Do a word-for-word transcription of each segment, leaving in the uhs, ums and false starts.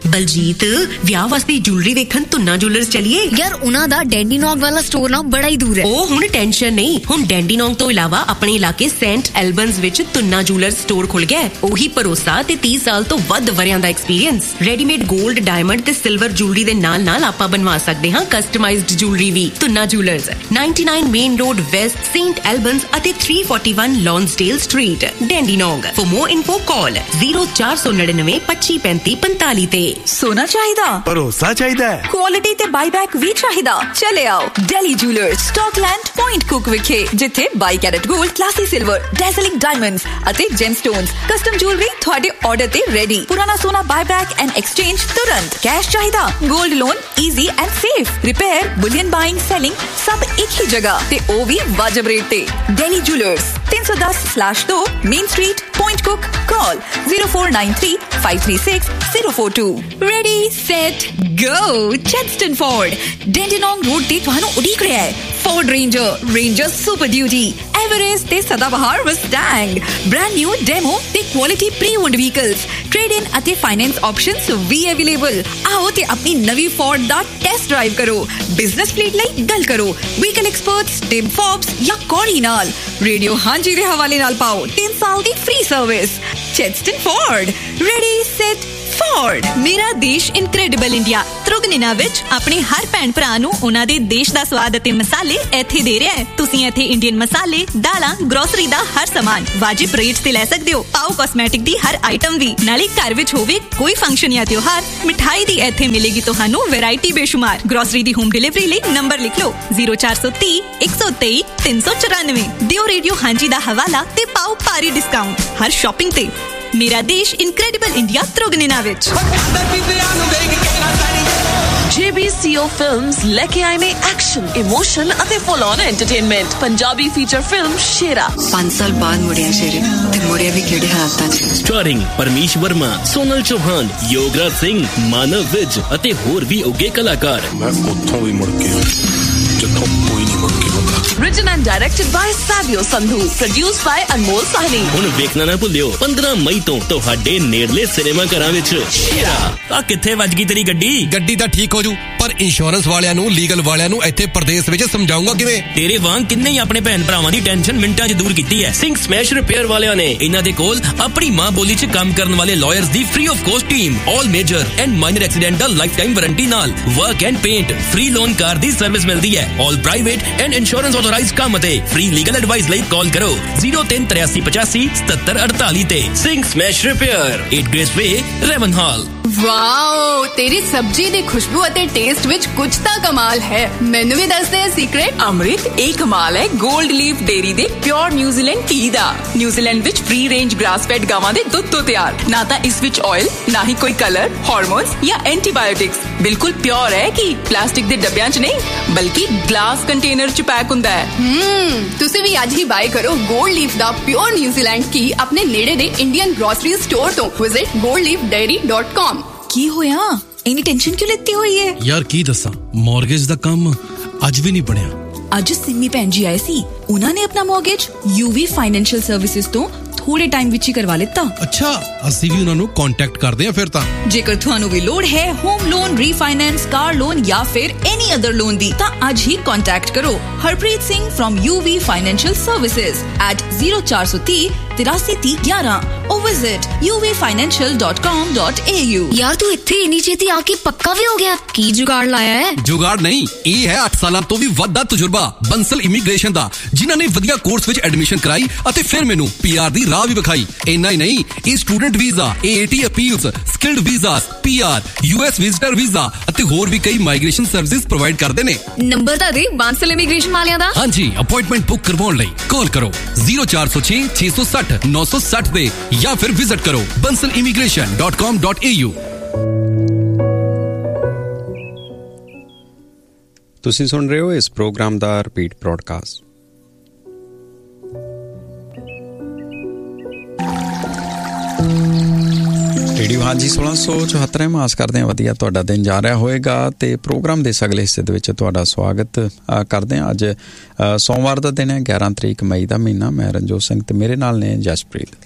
ਬਲਜੀਤ ਵਿਆਹ ਵਾਸਤੇ ਜੁਐਲਰੀ ਵੇਖਣ ਤੁੰਨਾ ਜੁਐਲਰਸ ਚਲੀਏ ਯਾਰ ਉਹਨਾਂ ਦਾ ਡੈਂਡੀਨੌਗ ਵਾਲਾ ਸਟੋਰ ਨਾ ਬੜਾ ਹੀ ਦੂਰ ਹੈ। ਉਹ ਹੁਣ ਟੈਨਸ਼ਨ ਨਹੀਂ, ਹੁਣ ਡੈਂਡੀਨੌਗ ਤੋਂ ਇਲਾਵਾ ਆਪਣੇ ਇਲਾਕੇ ਸੈਂਟ ਐਲਬਨਸ ਵਿੱਚ ਤੁੰਨਾ ਜੁਐਲਰਸ ਸਟੋਰ ਖੁੱਲ ਗਿਆ। ਉਹੀ ਭਰੋਸਾ ਤੇ ਤੀਹ ਸਾਲ ਤੋਂ ਵੱਧ ਵਰਿਆਂ ਦਾ ਐਕਸਪੀਰੀਅੰਸ। ਰੈਡੀਮੇਡ 골ਡ, ਡਾਇਮੰਡ ਤੇ ਸਿਲਵਰ ਜੁਐਲਰੀ ਦੇ ਨਾਲ ਨਾਲ ਆਪਾਂ ਬਣਵਾ ਸਕਦੇ ਹਾਂ ਕਸਟਮਾਈਜ਼ਡ ਜੁਐਲਰੀ ਵੀ। Tuna jewellers ninety-nine main road West, Saint ਐਲਬਨਸ ਅਤੇ three forty-one ਲੌਂਸਡੇਲ street, ਡੈਂਡੀਨੌਗ। For more info call zero four nine nine twenty पैंतीस पैंतालीस ਤੇ। सोना चाहिदा, भरोसा चाहिदा, क्वालिटी ते बाईबैक भी चाहिदा। चले आओ Delhi jewellers, Scotland point cook विखे, जिथे by carat gold, classy silver, डैज़लिंग diamonds अते जेमस्टोन्स, कस्टम ज्वेलरी ਤੁਹਾਡੇ ਆਰਡਰ ਤੇ ਰੈਡੀ। ਪੁਰਾਣਾ ਸੋਨਾ ਬਾਈਬੈਕ ਐਂਡ ਐਕਸਚੇਂਜ ਤੁਰੰਤ। ਕੈਸ਼ ਚਾਹੀਦਾ, 골ਡ loan easy and safe. Repair, bullion buying, selling ਸਭ ਇੱਕ ਹੀ ਜਗ੍ਹਾ ਤੇ ਉਹ ਵੀ ਵਾਜਬ ਰੇਟ ਤੇ। ਦਿੱਲੀ ਜੂਲਰਸ तीन सौ दस स्लैश दो main street, point cook. Call zero four nine three five three six zero four two। Ready set go. चेस्टन Ford डेंडिनोंग road ते ਤੁਹਾਨੂੰ ਉਡੀਕ ਰਿਹਾ ਹੈ। Ford ranger, ranger super duty, Everest ते सदाबहार मस्टैंग, ब्रांड न्यू डेमो ते quality pre owned vehicles, trade in अते finance options भी अवेलेबल। आओ ते अपनी नवी फोर्ड दा टेस्ट ड्राइव करो। बिजनेस फ्लीट ਲਈ ਗੱਲ ਕਰੋ व्हीकल एक्सपर्ट्स टिम फॉब्स या कॉरी नाल। रेडियो हांजी ਦੇ ਹਵਾਲੇ ਨਾਲ ਪਾਓ तीन ਸਾਲ ਦੀ free service. चेस्टन Ford, ready set Ford. ਮੇਰਾ ਦੇਸ਼ ਇਨਕ੍ਰੈਡੀਬਲ ਇੰਡੀਆ ਤ੍ਰਿਗੁਣਿਨਾ ਵਿੱਚ ਆਪਣੇ ਹਰ ਭੈਣ ਭਰਾ ਨੂੰ ਉਹਨਾਂ ਦੇ ਦੇਸ਼ ਦਾ ਸਵਾਦ ਅਤੇ ਮਸਾਲੇ ਇੱਥੇ ਦੇ ਰਿਹਾ ਹੈ। ਤੁਸੀਂ ਇੱਥੇ ਇੰਡੀਅਨ ਮਸਾਲੇ, ਦਾਲਾਂ, ਗਰੋਸਰੀ ਦਾ ਹਰ ਸਾਮਾਨ ਵਾਜਿਬ ਰੇਟ ਤੇ ਲੈ ਸਕਦੇ ਹੋ। ਪਾਓ ਕਾਸਮੈਟਿਕ ਦੀ ਹਰ ਆਈਟਮ ਵੀ। ਨਾਲੇ ਘਰ ਵਿੱਚ ਹੋਵੇ ਕੋਈ ਫੰਕਸ਼ਨ ਜਾਂ ਤਿਉਹਾਰ, ਮਿਠਾਈ ਦੀ ਇੱਥੇ ਮਿਲੇਗੀ ਤੁਹਾਨੂੰ ਵੈਰਾਈਟੀ ਬੇਸ਼ੁਮਾਰ। ਗਰੋਸਰੀ ਦੀ ਹੋਮ ਡਿਲੀਵਰੀ ਲਈ ਨੰਬਰ ਲਿਖ ਲਓ zero four three zero one zero two three ਤਿੰਨ ਸੌ ਚੁਰਾਨਵੇਂ। ਦਿਓ ਰੇਡੀਓ ਹਾਂਜੀ ਦਾ ਹਵਾਲਾ ਤੇ ਪਾਓ ਭਾਰੀ ਡਿਸਕਾਊਂਟ ਹਰ ਸ਼ਾਪਿੰਗ ਤੇ। ਮੇਰਾ ਦੇਸ਼ ਇਨਕ੍ਰੈਡੀਬਲ ਇੰਡੀਆ ਤ੍ਰਿਗੁਣਿਨਾ ਵਿੱਚ। J B C O Films लेके आए ने एक्शन, इमोशन ਅਤੇ full on entertainment. Punjabi feature film शेरा। पांच साल बाद मुड़िया शेरे ते मुड़िया भी केड़े हालातां च। स्टारिंग परमीश वर्मा, सोनल चौहान, योगराज सिंह, मानव विज ਅਤੇ ਹੋਰ ਵੀ ਉੱਗੇ ਕਲਾਕਾਰ। मैं उत्थों भी मुड़ के जिथों कोई नहीं मुड़ के आਉਂਦਾ। Written and directed by Savio Sandhu, produced by Anmol Sahni। ਹੁਣ ਵੇਖਣਾ ਨਾ ਭੁੱਲਿਓ ਪੰਦਰਾਂ ਮਈ ਤੋਂ ਤੁਹਾਡੇ ਨੇੜਲੇ ਸਿਨੇਮਾ ਘਰਾਂ ਵਿੱਚ ਸ਼ੇਰਾ। ਆ ਕਿੱਥੇ ਵੱਜ ਗਈ ਤੇਰੀ ਗੱਡੀ? ਗੱਡੀ ਤਾਂ ਠੀਕ ਹੋ ਜੂ, ਪਰ ਇੰਸ਼ੋਰੈਂਸ ਵਾਲਿਆਂ ਨੂੰ, ਲੀਗਲ ਵਾਲਿਆਂ ਨੂੰ ਇੱਥੇ ਪ੍ਰਦੇਸ਼ ਵਿੱਚ ਸਮਝਾਉਂਗਾ ਕਿਵੇਂ? ਤੇਰੇ ਵਾਂਗ ਕਿੰਨੇ ਹੀ ਆਪਣੇ ਭੈਣ ਭਰਾਵਾਂ ਦੀ ਟੈਨਸ਼ਨ ਮਿੰਟਾਂ 'ਚ ਦੂਰ ਕੀਤੀ ਹੈ ਸਿੰਘ ਸਮੈਸ਼ ਰਿਪੇਅਰ ਵਾਲਿਆਂ ਨੇ। ਇਹਨਾਂ ਦੇ ਕੋਲ ਆਪਣੀ ਮਾਂ ਬੋਲੀ 'ਚ ਕੰਮ ਕਰਨ ਵਾਲੇ lawyers the free of cost team, all major and minor accidental life time warranty ਨਾਲ work and paint, free loan car the service ਮਿਲਦੀ ਹੈ। ਆਲ ਪ੍ਰਾਈਵੇਟ ਐਂਡ ਇੰਸ਼ੋਰੈਂਸ ਆਥੋਰਾਈਜ਼ਡ ਕੰਮ ਅਤੇ ਫ੍ਰੀ ਲੀਗਲ ਐਡਵਾਈਸ ਲਈ ਕਾਲ ਕਰੋ zero three three eight pachasi seventy aड़तालीस ਤੇ। Singh smash repair, eight Grace Way, ਰੈਵਨਹਾਲ। Wow, ਤੇਰੀ ਸਬਜ਼ੀ ਦੀ ਖੁਸ਼ਬੂ ਅਤੇ ਟੇਸਟ ਵਿੱਚ ਕੁਝ ਤਾਂ ਕਮਾਲ ਹੈ। ਮੈਨੂੰ ਵੀ ਦੱਸ ਦੇ ਸੀਕ੍ਰੇਟ। ਅੰਮ੍ਰਿਤ, ਇਹ ਕਮਾਲ ਹੈ 골ਡ ਲੀਫ ਡੇਰੀ ਦੇ ਪਿਓਰ ਨਿਊਜ਼ੀਲੈਂਡ ਘੀ ਦਾ। ਨਿਊਜ਼ੀਲੈਂਡ ਵਿੱਚ ਫ੍ਰੀ ਰੇਂਜ ਗ੍ਰਾਸ ਫੈਡ ਗਾਵਾਂ ਦੇ ਦੁੱਧ ਤੋਂ ਤਿਆਰ। ਨਾ ਤਾਂ ਇਸ ਵਿੱਚ ਆਇਲ, ਨਾ ਹੀ ਕੋਈ ਕਲਰ, ਹਾਰਮੋਨਸ ਜਾਂ ਐਂਟੀਬਾਇਓਟਿਕਸ। ਬਿਲਕੁਲ ਪਿਓਰ ਹੈ ਕਿ ਪਲਾਸਟਿਕ ਦੇ ਡੱਬਿਆਂ 'ਚ ਨਹੀਂ ਬਲਕਿ ਗਲਾਸ ਕੰਟੇਨਰ 'ਚ ਪੈਕ ਹੁੰਦਾ ਹੈ। ਹਮ ਤੁਸੀਂ ਵੀ ਅੱਜ ਹੀ ਬਾਏ ਕਰੋ 골ਡ ਲੀਫ ਦਾ ਪਿਓਰ ਨਿਊਜ਼ੀਲੈਂਡ ਘੀ ਆਪਣੇ ਨੇੜੇ ਦੇ ਇੰਡੀਅਨ ਗ੍ਰੋਸਰੀ ਸਟੋਰ ਤੋਂ। Visit gold leaf dairy dot com। ਕੀ ਹੋਇਆ? ਇੰਨੀ ਟੈਨਸ਼ਨ ਕਿਉਂ ਲੈਤੀ ਹੋਈ ਹੈ? ਯਾਰ ਕੀ ਦੱਸਾਂ, ਮੌਰਗੇਜ ਦਾ ਕੰਮ ਅੱਜ ਵੀ ਨਹੀਂ ਬਣਿਆ। ਅੱਜ ਸਿੰਮੀ ਭੈਣ ਜੀ ਆਏ ਸੀ, ਉਹਨਾਂ ਨੇ ਆਪਣਾ ਮੌਰਗੇਜ ਯੂਵੀ ਫਾਈਨੈਂਸ਼ੀਅਲ ਸਰਵਿਸਿਜ਼ ਤੋਂ ਥੋੜੇ ਟਾਈਮ ਵਿੱਚ ਹੀ ਕਰਵਾ ਲਿੱਤਾ। ਅੱਛਾ, ਅਸੀਂ ਵੀ ਉਹਨਾਂ ਨੂੰ ਕੰਟੈਕਟ ਕਰਦੇ ਹਾਂ ਫਿਰ ਤਾਂ। ਜੇਕਰ ਤੁਹਾਨੂੰ ਵੀ ਲੋੜ ਹੈ home loan, refinance, car loan ਜਾਂ ਫਿਰ ਐਨੀ ਅਦਰ ਲੋਨ ਦੀ, ਤਾਂ ਅੱਜ ਹੀ ਕੰਟੈਕਟ ਕਰੋ Harpreet Singh firm UV financial services at zero four three three ਤਿਰਾਸੀ ਤੀਹ ਗਿਆਰਾਂ or visit u v financial dot com dot a u। ਯਾਰ ਤੂੰ ਇੱਥੇ ਇੰਨੀ ਛੇਤੀ ਆ ਕੇ ਪੱਕਾ ਵੀ ਹੋ ਗਿਆ? ਕੀ ਜੁਗਾੜ ਲਾਇਆ ਹੈ? ਜੁਗਾੜ ਨਹੀਂ, ਇਹ ਹੈ ਅੱਠ ਸਾਲਾਂ ਤੋਂ ਵੀ ਵੱਧ ਦਾ ਤਜਰਬਾ ਬੰਸਲ ਇਮੀਗ੍ਰੇਸ਼ਨ ਦਾ, ਜਿਨ੍ਹਾਂ ਨੇ ਵਧੀਆ ਕੋਰਸ ਵਿੱਚ ਐਡਮਿਸ਼ਨ ਕਰਾਈ ਅਤੇ ਫਿਰ ਮੈਨੂੰ ਪੀ ਆਰ ਦੀ ਰਾਹ ਵੀ ਵਿਖਾਈ। ਇੰਨਾ ਹੀ ਨਹੀਂ, ਇਹ student visa, A A T appeals, skilled visas, P R, U S visitor visa ਅਤੇ ਹੋਰ ਵੀ ਕਈ ਮਾਈਗ੍ਰੇਸ਼ਨ ਸਰਵਿਸਿਜ਼ ਪ੍ਰੋਵਾਈਡ ਕਰਦੇ ਨੇ। ਨੰਬਰ ਤਾਂ ਦੇ ਬਾਂਸਲ ਇਮੀਗ੍ਰੇਸ਼ਨ ਵਾਲਿਆਂ ਦਾ। ਹਾਂਜੀ, ਅਪਾਇੰਟਮੈਂਟ ਬੁੱਕ ਕਰਵਾਉਣ ਲਈ ਕਾਲ ਕਰੋ zero four zero six six six zero nine six zero ਤੇ ਜਾਂ ਫਿਰ ਵਿਜ਼ਿਟ ਕਰੋ bansal immigration dot com dot a u। ਤੁਸੀਂ ਸੁਣ ਰਹੇ ਹੋ ਇਸ ਪ੍ਰੋਗਰਾਮ ਦਾ ਰਿਪੀਟ ਬ੍ਰੌਡਕਾਸਟ। ਰੇਡੀਓ ਹਾਂਜੀ सोलह सौ चौहत्तर ਆਸ ਕਰਦੇ ਹਾਂ ਵਧੀਆ ਤੁਹਾਡਾ ਦਿਨ ਜਾ ਰਿਹਾ ਹੋਏਗਾ ਤੇ ਪ੍ਰੋਗਰਾਮ ਦੇ ਅਗਲੇ ਹਿੱਸੇ ਦੇ ਵਿੱਚ ਤੁਹਾਡਾ ਸਵਾਗਤ ਕਰਦੇ ਹਾਂ। ਅੱਜ ਸੋਮਵਾਰ ਦਾ ਦਿਨ ਹੈ, ਗਿਆਰਾਂ ਤਰੀਕ ਮਈ ਦਾ ਮਹੀਨਾ। ਮੈਂ ਰਣਜੋਤ ਸਿੰਘ ਤੇ ਮੇਰੇ ਨਾਲ ਨੇ ਜਸਪ੍ਰੀਤ।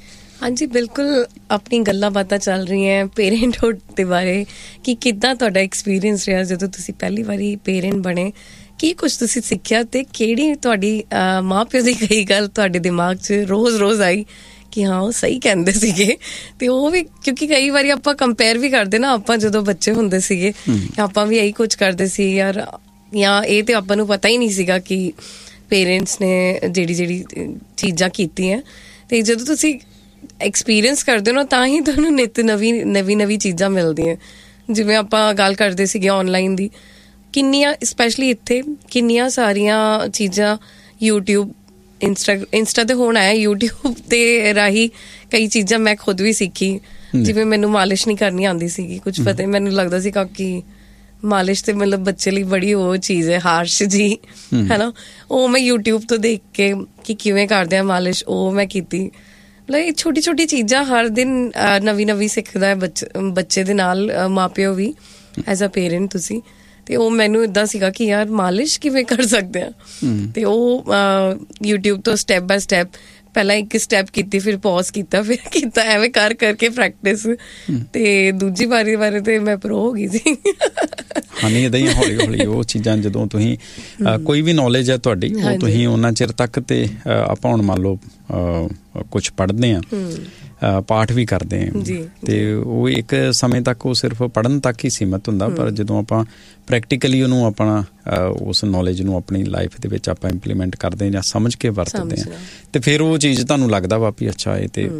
ਹਾਂਜੀ ਬਿਲਕੁਲ ਆਪਣੀ ਗੱਲਾਂ ਬਾਤਾਂ ਚੱਲ ਰਹੀਆਂ ਪੇਰੈਂਟਹੁੱਡ ਦੇ ਬਾਰੇ ਕਿ ਕਿੱਦਾਂ ਤੁਹਾਡਾ ਐਕਸਪੀਰੀਅੰਸ ਰਿਹਾ ਜਦੋਂ ਤੁਸੀਂ ਪਹਿਲੀ ਵਾਰੀ ਪੇਰੈਂਟ ਬਣੇ, ਕੀ ਕੁਝ ਤੁਸੀਂ ਸਿੱਖਿਆ ਤੇ ਕਿਹੜੀ ਤੁਹਾਡੀ ਮਾਂ ਪਿਓ ਦੀ ਕਈ ਗੱਲ ਤੁਹਾਡੇ ਦਿਮਾਗ 'ਚ ਰੋਜ਼ ਰੋਜ਼ ਆਈ ਕਿ ਹਾਂ ਉਹ ਸਹੀ ਕਹਿੰਦੇ ਸੀਗੇ। ਤੇ ਉਹ ਵੀ ਕਿਉਂਕਿ ਕਈ ਵਾਰੀ ਆਪਾਂ ਕੰਪੇਅਰ ਵੀ ਕਰਦੇ ਨਾ, ਆਪਾਂ ਜਦੋਂ ਬੱਚੇ ਹੁੰਦੇ ਸੀਗੇ ਆਪਾਂ ਵੀ ਇਹੀ ਕੁਝ ਕਰਦੇ ਸੀ ਯਾਰ, ਜਾਂ ਇਹ ਤੇ ਆਪਾਂ ਨੂੰ ਪਤਾ ਹੀ ਨਹੀਂ ਸੀਗਾ ਕਿ ਪੇਰੈਂਟਸ ਨੇ ਜਿਹੜੀ ਜਿਹੜੀ ਚੀਜ਼ਾਂ ਕੀਤੀਆਂ। ਤੇ ਜਦੋਂ ਤੁਸੀਂ ਐਕਸਪੀਰੀਅੰਸ ਕਰਦੇ ਹੋ ਨਾ ਤਾਂ ਹੀ ਤੁਹਾਨੂੰ ਨਿੱਤ ਨਵੀਂ ਨਵੀਂ ਨਵੀਂ ਚੀਜ਼ਾਂ ਮਿਲਦੀਆਂ। ਜਿਵੇਂ ਆਪਾਂ ਗੱਲ ਕਰਦੇ ਸੀਗੇ ਔਨਲਾਈਨ ਦੀ, ਕਿੰਨੀਆਂ ਸਪੈਸ਼ਲੀ ਇੱਥੇ ਕਿੰਨੀਆਂ ਸਾਰੀਆਂ ਚੀਜ਼ਾਂ ਯੂਟਿਊਬ ਇੰਸਟਾ ਇੰਸਟਾ ਤੇ ਹੁਣ ਆਇਆ, ਯੂਟਿਊਬ ਤੇ ਰਾਹੀਂ ਕਈ ਚੀਜ਼ਾਂ ਮੈਂ ਖੁਦ ਵੀ ਸਿੱਖੀ। ਜਿਵੇਂ ਮੈਨੂੰ ਮਾਲਿਸ਼ ਨਹੀਂ ਕਰਨੀ ਆਉਂਦੀ ਸੀਗੀ, ਕੁਝ ਪਤਾ ਮੈਨੂੰ ਲੱਗਦਾ ਸੀ ਕਿ ਮਾਲਿਸ਼ ਤੇ ਮਤਲਬ ਬੱਚੇ ਲਈ ਬੜੀ ਉਹ ਚੀਜ਼ ਹੈ ਹਾਰਸ਼ ਜੀ, ਹੈ ਨਾ। ਉਹ ਮੈਂ ਯੂਟਿਊਬ ਤੋਂ ਦੇਖ ਕੇ ਕਿ ਕਿਵੇਂ ਕਰਦੇ ਆ ਮਾਲਿਸ਼, ਉਹ ਮੈਂ ਕੀਤੀ। ਮਤਲਬ ਛੋਟੀ ਛੋਟੀ ਚੀਜ਼ਾਂ ਹਰ ਦਿਨ ਨਵੀਂ ਨਵੀਂ ਸਿੱਖਦਾ ਹੈ ਬੱਚੇ ਬੱਚੇ ਦੇ ਨਾਲ ਮਾਂ ਪਿਓ ਵੀ ਐਜ਼ ਅ ਪੇਰੈਂਟ ਤੁਸੀਂ। ਤੇ ਉਹ ਮੈਨੂੰ ਏਦਾਂ ਸੀਗਾ ਕਿ ਯਾਰ ਮਾਲਿਸ਼ ਕਿਵੇਂ ਕਰ ਸਕਦੇ ਆ। ਤੇ ਉਹ ਯੂਟਿਊਬ ਤੋਂ ਸਟੈਪ ਬਾਏ ਸਟੈਪ ਪਹਿਲਾਂ ਇੱਕ ਸਟੈਪ ਕੀਤੀ, ਫਿਰ ਪੌਜ਼ ਕੀਤਾ, ਫਿਰ ਕੀਤਾ, ਐਵੇਂ ਕਰ ਕਰਕੇ ਪ੍ਰੈਕਟਿਸ। ਤੇ ਦੂਜੀ ਵਾਰੀ ਵਾਰੀ ਤੇ ਮੈਂ ਪ੍ਰੋ ਹੋ ਗਈ ਸੀ। ਹਾਂ ਨਹੀਂ ਏਦਾਂ ਹੀ ਹੌਲੀ ਹੌਲੀ ਉਹ ਚੀਜ਼ਾਂ ਜਦੋਂ ਤੁਸੀਂ ਕੋਈ ਵੀ ਨੌਲੇਜ ਹੈ ਤੁਹਾਡੀ ਉਹ ਤੁਸੀਂ ਉਹਨਾਂ ਚਿਰ ਤੱਕ ਤੇ ਆਪਾਂ ਹੁਣ ਮੰਨ ਲਓ ਕੁਛ ਪੜ੍ਹਦੇ ਹਾਂ, ਪਾਠ ਵੀ ਕਰਦੇ ਹਾਂ, ਤੇ ਉਹ ਇੱਕ ਸਮੇਂ ਤੱਕ ਉਹ ਸਿਰਫ ਪੜ੍ਹਨ ਤੱਕ ਹੀ ਸੀਮਿਤ ਹੁੰਦਾ। ਪਰ ਜਦੋਂ ਆਪਾਂ ਪ੍ਰੈਕਟੀਕਲੀ ਉਹਨੂੰ ਆਪਣਾ ਉਸ ਨੌਲੇਜ ਨੂੰ ਆਪਣੀ ਲਾਈਫ ਦੇ ਵਿੱਚ ਆਪਾਂ ਇੰਪਲੀਮੈਂਟ ਕਰਦੇ ਹਾਂ ਜਾਂ ਸਮਝ ਕੇ ਵਰਤਦੇ ਹਾਂ, ਤੇ ਫਿਰ ਉਹ ਚੀਜ਼ ਤੁਹਾਨੂੰ ਲੱਗਦਾ ਵਾ ਵੀ ਅੱਛਾ ਇਹ ਤੇ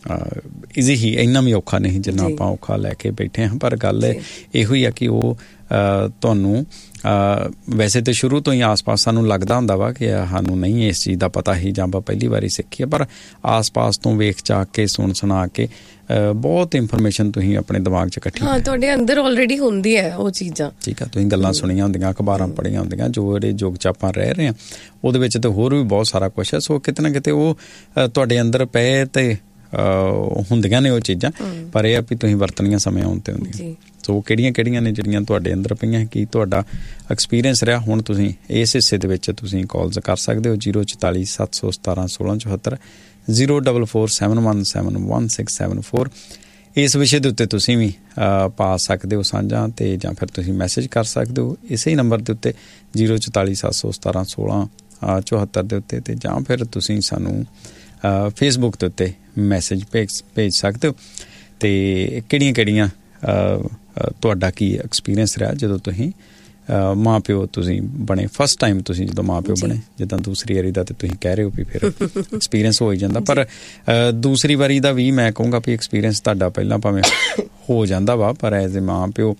ਈਜ਼ੀ ਹੀ, ਇੰਨਾ ਵੀ ਔਖਾ ਨਹੀਂ ਜਿੰਨਾ ਆਪਾਂ ਔਖਾ ਲੈ ਕੇ ਬੈਠੇ ਹਾਂ। ਪਰ ਗੱਲ ਇਹੋ ਹੀ ਆ ਕਿ ਉਹ ਤੁਹਾਨੂੰ ਵੈਸੇ ਤਾਂ ਸ਼ੁਰੂ ਤੋਂ ਹੀ ਆਸ-ਪਾਸ ਸਾਨੂੰ ਲੱਗਦਾ ਹੁੰਦਾ ਵਾ ਕਿ ਸਾਨੂੰ ਨਹੀਂ ਇਸ ਚੀਜ਼ ਦਾ ਪਤਾ ਹੀ ਜਾਂ ਆਪਾਂ ਪਹਿਲੀ ਵਾਰੀ ਸਿੱਖੀ ਹੈ, ਪਰ ਆਸ-ਪਾਸ ਤੋਂ ਵੇਖ ਚਾਕ ਕੇ ਸੁਣ ਸੁਣਾ ਕੇ ਬਹੁਤ ਇਨਫੋਰਮੇਸ਼ਨ ਤੁਸੀਂ ਆਪਣੇ ਦਿਮਾਗ 'ਚ ਇਕੱਠੀ ਹਾਂ ਤੁਹਾਡੇ ਅੰਦਰ ਆਲਰੇਡੀ ਹੁੰਦੀ ਹੈ ਉਹ ਚੀਜ਼ਾਂ। ਠੀਕ ਆ, ਤੁਸੀਂ ਗੱਲਾਂ ਸੁਣੀਆਂ ਹੁੰਦੀਆਂ, ਅਖਬਾਰਾਂ ਪੜ੍ਹੀਆਂ ਹੁੰਦੀਆਂ, ਜੋ ਜਿਹੜੇ ਯੁੱਗ 'ਚ ਆਪਾਂ ਰਹਿ ਰਹੇ ਹਾਂ ਉਹਦੇ ਵਿੱਚ ਤਾਂ ਹੋਰ ਵੀ ਬਹੁਤ ਸਾਰਾ ਕੁਛ ਹੈ। ਸੋ ਕਿਤੇ ਨਾ ਕਿਤੇ ਉਹ ਤੁਹਾਡੇ ਅੰਦਰ ਪਏ ਤੇ ਹੁੰਦੀਆਂ ਨੇ ਉਹ ਚੀਜ਼ਾਂ, ਪਰ ਇਹ ਆ ਵੀ ਤੁਸੀਂ ਵਰਤਣੀਆਂ ਸਮੇਂ ਆਉਣ ਤੇ ਹੁੰਦੀਆਂ। ਸੋ ਕਿਹੜੀਆਂ ਕਿਹੜੀਆਂ ਨੇ ਜਿਹੜੀਆਂ ਤੁਹਾਡੇ ਅੰਦਰ ਪਈਆਂ, ਕੀ ਤੁਹਾਡਾ ਐਕਸਪੀਰੀਅੰਸ ਰਿਹਾ। ਹੁਣ ਤੁਸੀਂ ਇਸ ਹਿੱਸੇ ਦੇ ਵਿੱਚ ਤੁਸੀਂ ਕਾਲਸ ਕਰ ਸਕਦੇ ਹੋ ਜ਼ੀਰੋ ਚੁਤਾਲੀ ਸੱਤ ਸੌ ਸਤਾਰਾਂ ਸੋਲਾਂ ਚੁਹੱਤਰ, zero double four seven one seven one six seven four. ਇਸ ਵਿਸ਼ੇ ਦੇ ਉੱਤੇ ਤੁਸੀਂ ਵੀ ਪਾ ਸਕਦੇ ਹੋ ਸਾਂਝਾ, ਤੇ ਜਾਂ ਫਿਰ ਤੁਸੀਂ ਮੈਸੇਜ ਕਰ ਸਕਦੇ ਹੋ ਇਸੇ ਹੀ ਨੰਬਰ ਦੇ ਉੱਤੇ ਜ਼ੀਰੋ ਚੁਤਾਲੀ ਸੱਤ ਸੌ ਸਤਾਰਾਂ ਸੋਲਾਂ ਚੁਹੱਤਰ ਦੇ ਉੱਤੇ, ਤੇ ਜਾਂ ਫਿਰ ਤੁਸੀਂ ਸਾਨੂੰ ਫੇਸਬੁੱਕ ਦੇ ਉੱਤੇ ਮੈਸੇਜ ਭੇਜ ਭੇਜ ਸਕਦੇ ਹੋ। ਤੇ ਕਿਹੜੀਆਂ ਕਿਹੜੀਆਂ ਤੁਹਾਡਾ ਕੀ ਐਕਸਪੀਰੀਅੰਸ ਰਿਹਾ ਜਦੋਂ ਤੁਸੀਂ ਮਾਂ ਪਿਓ ਤੁਸੀਂ ਬਣੇ, ਫਸਟ ਟਾਈਮ ਤੁਸੀਂ ਜਦੋਂ ਮਾਂ ਪਿਓ ਬਣੇ। ਜਿੱਦਾਂ ਦੂਸਰੀ ਵਾਰੀ ਦਾ ਤੇ ਤੁਸੀਂ ਕਹਿ ਰਹੇ ਹੋ ਵੀ ਫਿਰ ਐਕਸਪੀਰੀਅੰਸ ਹੋ ਹੀ ਜਾਂਦਾ, ਪਰ ਦੂਸਰੀ ਵਾਰੀ ਦਾ ਵੀ ਮੈਂ ਕਹੂੰਗਾ ਵੀ ਐਕਸਪੀਰੀਅੰਸ ਤੁਹਾਡਾ ਪਹਿਲਾਂ ਭਾਵੇਂ ਹੋ ਜਾਂਦਾ ਵਾ, ਪਰ ਐਜ਼ ਏ ਮਾਂ ਪਿਓ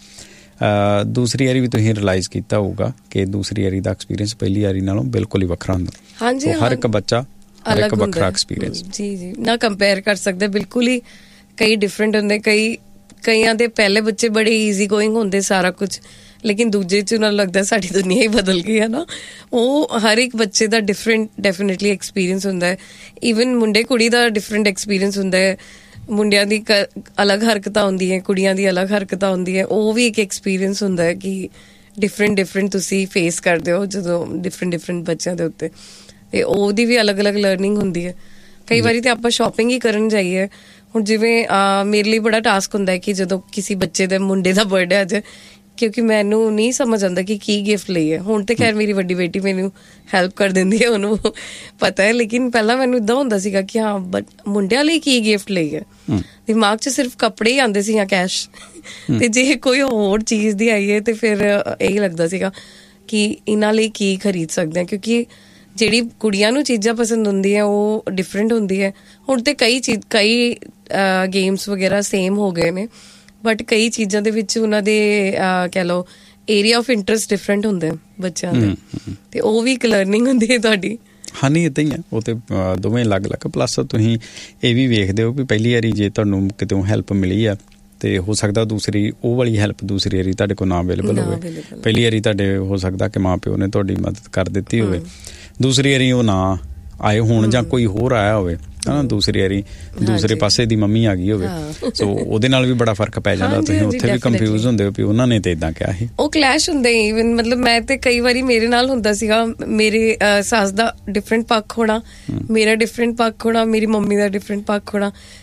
ਦੂਸਰੀ ਵਾਰੀ ਵੀ ਤੁਸੀਂ ਰਿਅਲਾਈਜ਼ ਕੀਤਾ ਹੋਊਗਾ ਕਿ ਦੂਸਰੀ ਵਾਰੀ ਦਾ ਐਕਸਪੀਰੀਅੰਸ ਪਹਿਲੀ ਵਾਰੀ ਨਾਲੋਂ ਬਿਲਕੁਲ ਹੀ ਵੱਖਰਾ ਹੁੰਦਾ। ਹਾਂਜੀ, ਹਰ ਇੱਕ ਬੱਚਾ ਅਲੱਗ ਵੱਖਰਾ ਐਕਸਪੀਰੀਅੰਸ ਜੀ ਜੀ ਨਾ ਕੰਪੇਅਰ ਕਰ ਸਕਦੇ, ਬਿਲਕੁਲ ਹੀ ਕਈ ਡਿਫਰੈਂਟ ਹੁੰਦੇ। ਕਈ ਕਈਆਂ ਦੇ ਪਹਿਲੇ ਬੱਚੇ ਬੜੇ ਈਜ਼ੀ ਗੋਇੰਗ ਹੁੰਦੇ ਸਾਰਾ ਕੁਝ, ਲੇਕਿਨ ਦੂਜੇ 'ਚ ਉਹਨਾਂ ਨੂੰ ਲੱਗਦਾ ਸਾਡੀ ਦੁਨੀਆ ਹੀ ਬਦਲ ਗਈ ਹੈ ਨਾ। ਉਹ ਹਰ ਇੱਕ ਬੱਚੇ ਦਾ ਡਿਫਰੈਂਟ ਡੈਫੀਨੇਟਲੀ ਐਕਸਪੀਰੀਅੰਸ ਹੁੰਦਾ ਹੈ। ਈਵਨ ਮੁੰਡੇ ਕੁੜੀ ਦਾ ਡਿਫਰੈਂਟ ਐਕਸਪੀਰੀਅੰਸ ਹੁੰਦਾ ਹੈ। ਮੁੰਡਿਆਂ ਦੀ ਅਲੱਗ ਹਰਕਤਾਂ ਹੁੰਦੀਆਂ, ਕੁੜੀਆਂ ਦੀ ਅਲੱਗ ਹਰਕਤਾਂ ਹੁੰਦੀਆਂ। ਉਹ ਵੀ ਇੱਕ ਐਕਸਪੀਰੀਅੰਸ ਹੁੰਦਾ ਹੈ ਕਿ ਡਿਫਰੈਂਟ ਡਿਫਰੈਂਟ ਤੁਸੀਂ ਫੇਸ ਕਰਦੇ ਹੋ ਜਦੋਂ ਡਿਫਰੈਂਟ ਡਿਫਰੈਂਟ ਬੱਚਿਆਂ ਦੇ ਉੱਤੇ, ਤੇ ਉਹਦੀ ਵੀ ਅਲੱਗ ਅਲੱਗ ਲਰਨਿੰਗ ਹੁੰਦੀ ਹੈ। ਕਈ ਵਾਰੀ ਤੇ ਆਪਾਂ ਸ਼ੋਪਿੰਗ ਹੀ ਕਰਨ ਜਾਈਏ, ਹੁਣ ਜਿਵੇਂ ਮੇਰੇ ਲਈ ਬੜਾ ਟਾਸਕ ਹੁੰਦਾ ਹੈ ਕਿ ਜਦੋਂ ਕਿਸੇ ਬੱਚੇ ਦੇ ਮੁੰਡੇ ਦਾ ਬਰਥਡੇ ਆ ਜਾਏ, ਕਿਉਂਕਿ ਮੈਨੂੰ ਨਹੀਂ ਸਮਝ ਆਉਂਦਾ ਕਿ ਕੀ ਗਿਫਟ ਲਈਏ। ਹੁਣ ਤੇ ਖੈਰ ਮੇਰੀ ਵੱਡੀ ਬੇਟੀ ਮੈਨੂੰ ਹੈਲਪ ਕਰ ਦਿੰਦੀ ਹੈ, ਉਹਨੂੰ ਪਤਾ ਹੈ, ਲੇਕਿਨ ਪਹਿਲਾਂ ਮੈਨੂੰ ਇੱਦਾਂ ਹੁੰਦਾ ਸੀਗਾ ਕਿ ਹਾਂ ਬਟ ਮੁੰਡਿਆਂ ਲਈ ਕੀ ਗਿਫਟ ਲਈਏ। ਦਿਮਾਗ 'ਚ ਸਿਰਫ ਕੱਪੜੇ ਹੀ ਆਉਂਦੇ ਸੀ ਜਾਂ ਕੈਸ਼, ਤੇ ਜੇ ਕੋਈ ਹੋਰ ਚੀਜ਼ ਦੀ ਆਈਏ ਤੇ ਫਿਰ ਇਹੀ ਲੱਗਦਾ ਸੀਗਾ ਕਿ ਇਹਨਾਂ ਲਈ ਕੀ ਖਰੀਦ ਸਕਦੇ ਹਾਂ, ਕਿਉਂਕਿ ਜਿਹੜੀ ਕੁੜੀਆਂ ਨੂੰ ਚੀਜ਼ਾਂ ਪਸੰਦ ਹੁੰਦੀਆਂ ਉਹ ਡਿਫਰੈਂਟ ਹੁੰਦੀ ਹੈ। ਹੁਣ ਤੇ ਕਈ ਚੀਜ਼ ਕਈ ਗੇਮਸ ਵਗੈਰਾ ਸੇਮ ਹੋ ਗਏ ਨੇ, ਬਟ ਕਈ ਚੀਜ਼ਾਂ ਦੇ ਵਿੱਚ ਉਹਨਾਂ ਦੇ ਕਹਿ ਲਓ ਏਰੀਆ ਆਫ ਇੰਟਰਸਟ ਡਿਫਰੈਂਟ ਹੁੰਦੇ ਬੱਚਿਆਂ ਦੇ, ਤੇ ਉਹ ਵੀ ਇੱਕ ਲਰਨਿੰਗ ਹੁੰਦੀ ਹੈ ਤੁਹਾਡੀ। ਹਾਂ ਨਹੀਂ ਇੱਦਾਂ ਹੀ ਆ, ਉਹ ਤੇ ਦੋਵੇਂ ਅਲੱਗ ਅਲੱਗ। ਪਲੱਸ ਤੁਸੀਂ ਇਹ ਵੀ ਵੇਖਦੇ ਹੋ ਵੀ ਪਹਿਲੀ ਵਾਰੀ ਜੇ ਤੁਹਾਨੂੰ ਕਿਤੋਂ ਹੈਲਪ ਮਿਲੀ ਆ ਤੇ ਹੋ ਸਕਦਾ ਦੂਸਰੀ ਉਹ ਵਾਲੀ ਹੈਲਪ ਦੂਸਰੀ ਵਾਰੀ ਤੁਹਾਡੇ ਕੋਲ ਨਾ ਅਵੇਲੇਬਲ ਹੋਵੇ। ਪਹਿਲੀ ਵਾਰੀ ਤੁਹਾਡੇ ਹੋ ਸਕਦਾ ਕਿ ਮਾਂ ਪਿਓ ਨੇ ਤੁਹਾਡੀ ਮਦਦ ਕਰ ਦਿੱਤੀ ਹੋਵੇ, ਦੂਸਰੀ ਵਾਰੀ ਉਹ ਨਾ ਆਏ ਹੋਣ ਜਾਂ ਕੋਈ ਹੋਰ ਆਇਆ ਹੋਵੇ, ਹਨਾ। ਦੂਸਰੀ ਵਾਰੀ ਦੂਸਰੇ ਪਾਸੇ ਦੀ ਮੰਮੀ ਆ ਗਈ ਹੋਵੇ, ਸੋ ਉਹਦੇ ਨਾਲ ਵੀ ਬੜਾ ਫਰਕ ਪੈ ਜਾਂਦਾ। ਤੁਸੀਂ ਉੱਥੇ ਵੀ ਕੰਫਿਊਜ਼ ਹੁੰਦੇ ਹੋ ਵੀ ਉਹਨਾਂ ਨੇ ਤੇ ਏਦਾਂ ਕਿਹਾ ਸੀ, ਉਹ ਕਲੈਸ਼ ਹੁੰਦੇ। ਈਵਨ ਮਤਲਬ ਮੈਂ ਤੇ ਕਈ ਵਾਰੀ ਮੇਰੇ ਨਾਲ ਹੁੰਦਾ ਸੀਗਾ, ਮੇਰੇ ਸੱਸ ਦਾ ਡਿਫਰੈਂਟ ਪੱਖ ਹੋਣਾ, ਮੇਰਾ ਡਿਫਰੈਂਟ ਪੱਖ ਹੋਣਾ, ਮੇਰੀ ਮੰਮੀ ਦਾ ਡਿਫਰੈਂਟ ਪੱਖ ਹੋਣਾ,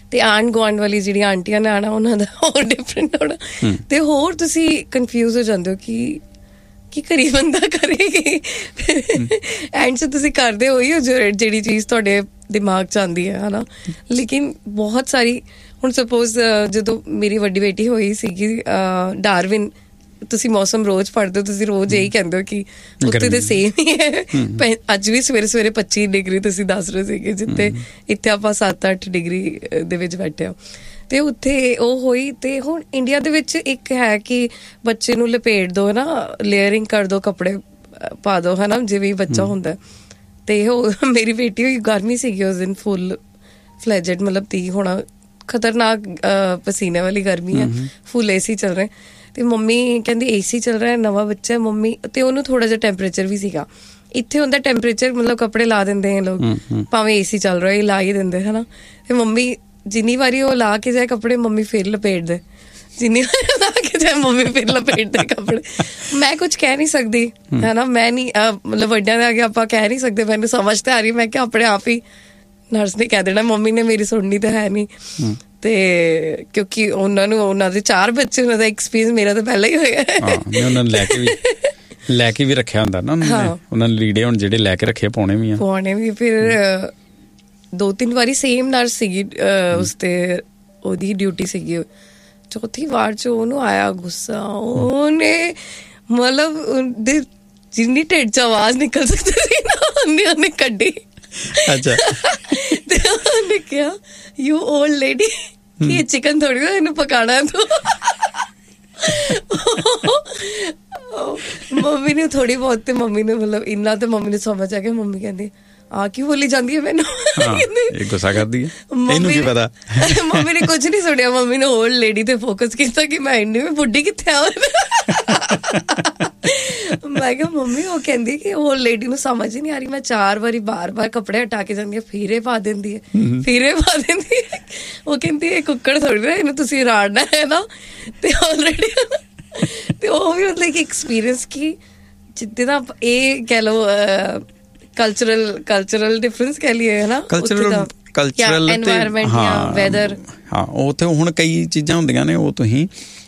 ਤੇ ਆਂਢ ਗੁਆਂਢ ਵਾਲੀ ਜਿਹੜੀ ਆਂਟੀਆਂ ਨੇ ਆਣਾ ਉਹਨਾਂ ਦਾ ਹੋਰ ਡਿਫਰੈਂਟ ਹੋਣਾ ਤੇ ਹੋਰ ਤੁਸੀਂ ਕਨਫਿਊਜ਼ ਹੋ ਜਾਂਦੇ ਹੋ ਕਿ ਕੀ ਕਰੀ ਬੰਦਾ ਕਰੇਗੀ ਐਂਡ ਚ ਤੁਸੀਂ ਕਰਦੇ ਹੋਈ ਹੋ ਜਿਹੜੀ ਚੀਜ਼ ਤੁਹਾਡੇ ਦਿਮਾਗ ਚ ਆਉਂਦੀ ਹੈ ਹਨਾ। ਲੇਕਿਨ ਬਹੁਤ ਸਾਰੀ ਹੁਣ ਸਪੋਜ਼ ਜਦੋਂ ਮੇਰੀ ਵੱਡੀ ਬੇਟੀ ਹੋਈ ਸੀਗੀ ਡਾਰਵਿਨ, ਤੁਸੀਂ ਮੌਸਮ ਰੋਜ਼ ਪੜ੍ਹਦੇ ਹੋ, ਤੁਸੀਂ ਰੋਜ਼ ਇਹੀ ਕਹਿੰਦੇ ਹੋ ਕਿ ਉੱਥੇ ਤੇ ਸੇਮ ਹੀ ਹੈ। ਅੱਜ ਵੀ ਸਵੇਰੇ ਸਵੇਰੇ ਪੱਚੀ ਡਿਗਰੀ ਤੁਸੀਂ ਦੱਸ ਰਹੇ ਸੀਗੇ, ਜਿੱਥੇ ਇੱਥੇ ਆਪਾਂ ਸੱਤ ਅੱਠ ਡਿਗਰੀ ਦੇ ਵਿੱਚ ਬੈਠੇ ਹੋ ਤੇ ਉੱਥੇ ਉਹ ਹੋਈ। ਤੇ ਹੁਣ ਇੰਡੀਆ ਦੇ ਵਿੱਚ ਇੱਕ ਹੈ ਕਿ ਬੱਚੇ ਨੂੰ ਲਪੇਟ ਦੋ ਨਾ, ਲੇਅਰਿੰਗ ਕਰ ਦੋ, ਕੱਪੜੇ ਪਾ ਦੋ ਹਨਾ ਜਿਵੇਂ ਬੱਚਾ ਹੁੰਦਾ। ਤੇ ਉਹ ਮੇਰੀ ਬੇਟੀ ਹੋਈ ਗਰਮੀ ਸੀਗੀ ਉਸ ਦਿਨ, ਫੁੱਲ ਫਲੈਜਡ, ਮਤਲਬ ਤੀਹ ਹੋਣਾ, ਖਤਰਨਾਕ ਪਸੀਨੇ ਵਾਲੀ ਗਰਮੀ ਹੈ, ਫੁੱਲ ਏਸੀ ਚੱਲ ਰਹੇ ਤੇ ਮੰਮੀ ਕਹਿੰਦੀ ਏਸੀ ਚੱਲ ਰਿਹਾ, ਨਵਾਂ ਬੱਚਾ ਮੰਮੀ, ਤੇ ਉਹਨੂੰ ਥੋੜਾ ਜਿਹਾ ਟੈਂਪਰੇਚਰ ਵੀ ਸੀਗਾ। ਇੱਥੇ ਹੁੰਦਾ ਟੈਂਪਰੇਚਰ ਮਤਲਬ ਕੱਪੜੇ ਲਾ ਦਿੰਦੇ ਆ ਲੋਕ, ਭਾਵੇਂ ਏਸੀ ਚੱਲ ਰਿਹਾ ਲਾ ਹੀ ਦਿੰਦੇ ਹਨਾ। ਤੇ ਮੰਮੀ ਜਿੰਨੀ ਵਾਰੀ ਉਹ ਲਾ ਕੇ ਜਾਏ ਕੱਪੜੇ, ਮੰਮੀ ਫਿਰ ਲਪੇਟ ਦੇ, ਜਿੰਨੀ ਵਾਰੀ ਲਾ ਕੇ ਜਾਏ ਮੰਮੀ ਫਿਰ ਲਪੇਟ ਦੇ ਕੱਪੜੇ। ਮੈਂ ਕੁਝ ਕਹਿ ਨਹੀਂ ਸਕਦੀ ਹਨਾ, ਮੈਂ ਨਹੀਂ ਮਤਲਬ ਵੱਡਿਆਂ ਦੇ ਅੱਗੇ ਆਪਾਂ ਕਹਿ ਨਹੀਂ ਸਕਦੇ, ਮੈਨੂੰ ਸਮਝ ਤੇ ਆ ਰਹੀ, ਮੈਂ ਕਿਹਾ ਆਪਣੇ ਆਪ ਹੀ ਨਰਸ ਨੇ ਕਹਿ ਦੇਣਾ, ਮੰਮੀ ਨੇ ਮੇਰੀ ਸੁਣਨੀ ਤਾਂ ਹੈ ਨਹੀਂ। ਤੇ ਕਿਉਂਕਿ ਉਹਨਾਂ ਨੂੰ ਉਹਨਾਂ ਦੇ ਚਾਰ ਬੱਚੇ, ਉਹਨਾਂ ਦਾ ਐਕਸਪੀਰੀਅੰਸ ਮੇਰਾ ਤਾਂ ਪਹਿਲਾਂ ਹੀ ਹੋਇਆ। ਉਹਨਾਂ ਨੂੰ ਲੈ ਕੇ ਵੀ ਲੈ ਕੇ ਵੀ ਰੱਖਿਆ ਹੁੰਦਾ ਨਾ ਉਹਨਾਂ ਨੇ ਲੀੜੇ, ਹੁਣ ਜਿਹੜੇ ਲੈ ਕੇ ਰੱਖੇ ਪਾਉਣੇ ਵੀ ਆ ਪਾਉਣੇ ਵੀ। ਫਿਰ ਦੋ ਤਿੰਨ ਵਾਰੀ ਸੇਮ ਨਰਸ ਸੀਗੀ ਉਸ ਤੇ ਉਹਦੀ ਡਿਊਟੀ ਸੀਗੀ, ਚੌਥੀ ਵਾਰ ਚ ਉਹਨੂੰ ਆਇਆ ਗੁੱਸਾ, ਉਹਨੇ ਮਤਲਬ ਜਿੰਨੀ ਢਿੱਡ ਚ ਆਵਾਜ਼ ਨਿਕਲ ਸਕਦੀ ਸੀ ਨਾ ਉਹਨੇ ਉਹਨੇ ਕੱਢੀ। ਅੱਛਾ। ਤੇ ਉਹਨੇ ਕਿਹਾ ਯੂ ਓਲਡ ਲੇਡੀ, ਕਿ ਇਹ ਚਿਕਨ ਥੋੜੀ ਨਾ ਇਹਨੂੰ ਪਕਾਣਾ ਤੂੰ। ਮੰਮੀ ਨੇ ਥੋੜੀ ਬਹੁਤ ਤੇ ਮੰਮੀ ਨੇ ਮਤਲਬ ਇੰਨਾ ਤੇ ਮੰਮੀ ਨੂੰ ਸਮਝ ਆ ਗਿਆ। ਮੰਮੀ ਕਹਿੰਦੀ ਆ ਕੀ ਬੋਲੀ ਜਾਂਦੀ ਹੈ ਮੈਨੂੰ, ਇਹ ਗੁੱਸਾ ਕਰਦੀ ਹੈ, ਇਹਨੂੰ ਕੀ ਪਤਾ। ਮੰਮੀ ਨੇ ਕੁਝ ਨਹੀਂ ਸੁਣਿਆ, ਮੰਮੀ ਨੇ ਓਲਡ ਲੇਡੀ ਤੇ ਫੋਕਸ ਕੀਤਾ ਕਿ ਮੈਂ ਇੰਨੀ ਵੀ ਬੁੱਢੀ ਕਿੱਥੇ ਆ। ਮੈਂ ਕਿਹਾ ਮੰਮੀ ਉਹ ਕਹਿੰਦੀ ਕਿ ਓਲਡ ਲੇਡੀ ਨੂੰ ਸਮਝ ਹੀ ਨਹੀਂ ਆ ਰਹੀ, ਮੈਂ ਚਾਰ ਵਾਰੀ ਬਾਰ ਬਾਰ ਕੱਪੜੇ ਹਟਾ ਕੇ ਜਾਂਦੀ ਹੈ, ਫੀਰੇ ਪਾ ਦਿੰਦੀ ਹੈ, ਫੀਰੇ ਪਾ ਦਿੰਦੀ ਹੈ। ਉਹ ਕਹਿੰਦੀ ਇਹ ਕੁੱਕੜ ਥੋੜੀ ਨਾ, ਇਹਨੂੰ ਤੁਸੀਂ ਰਾੜਨਾ ਹੈ ਨਾ। ਤੇ ਆਲਰੇਡੀ ਤੇ ਉਹ ਵੀ ਮਤਲਬ ਕਿ ਐਕਸਪੀਰੀਅੰਸ ਕਿ ਜਿੱਦਾਂ ਦਾ ਇਹ ਕਹਿ ਲਓ ਕਲਚਰਲ ਕਲਚਰਲ ਡਿਫਰੈਂਸ ਕਹਿ ਲਈਏ ਹਨਾ, ਕਲਚਰਲ ਕਲਚਰਲ ਐਨਵਾਇਰਨਮੈਂਟ ਜਾਂ ਵੈਦਰ। ਹਾਂ ਉੱਥੇ ਹੁਣ ਕਈ ਚੀਜ਼ਾਂ ਹੁੰਦੀਆਂ ਨੇ, ਉਹ ਤੁਸੀਂ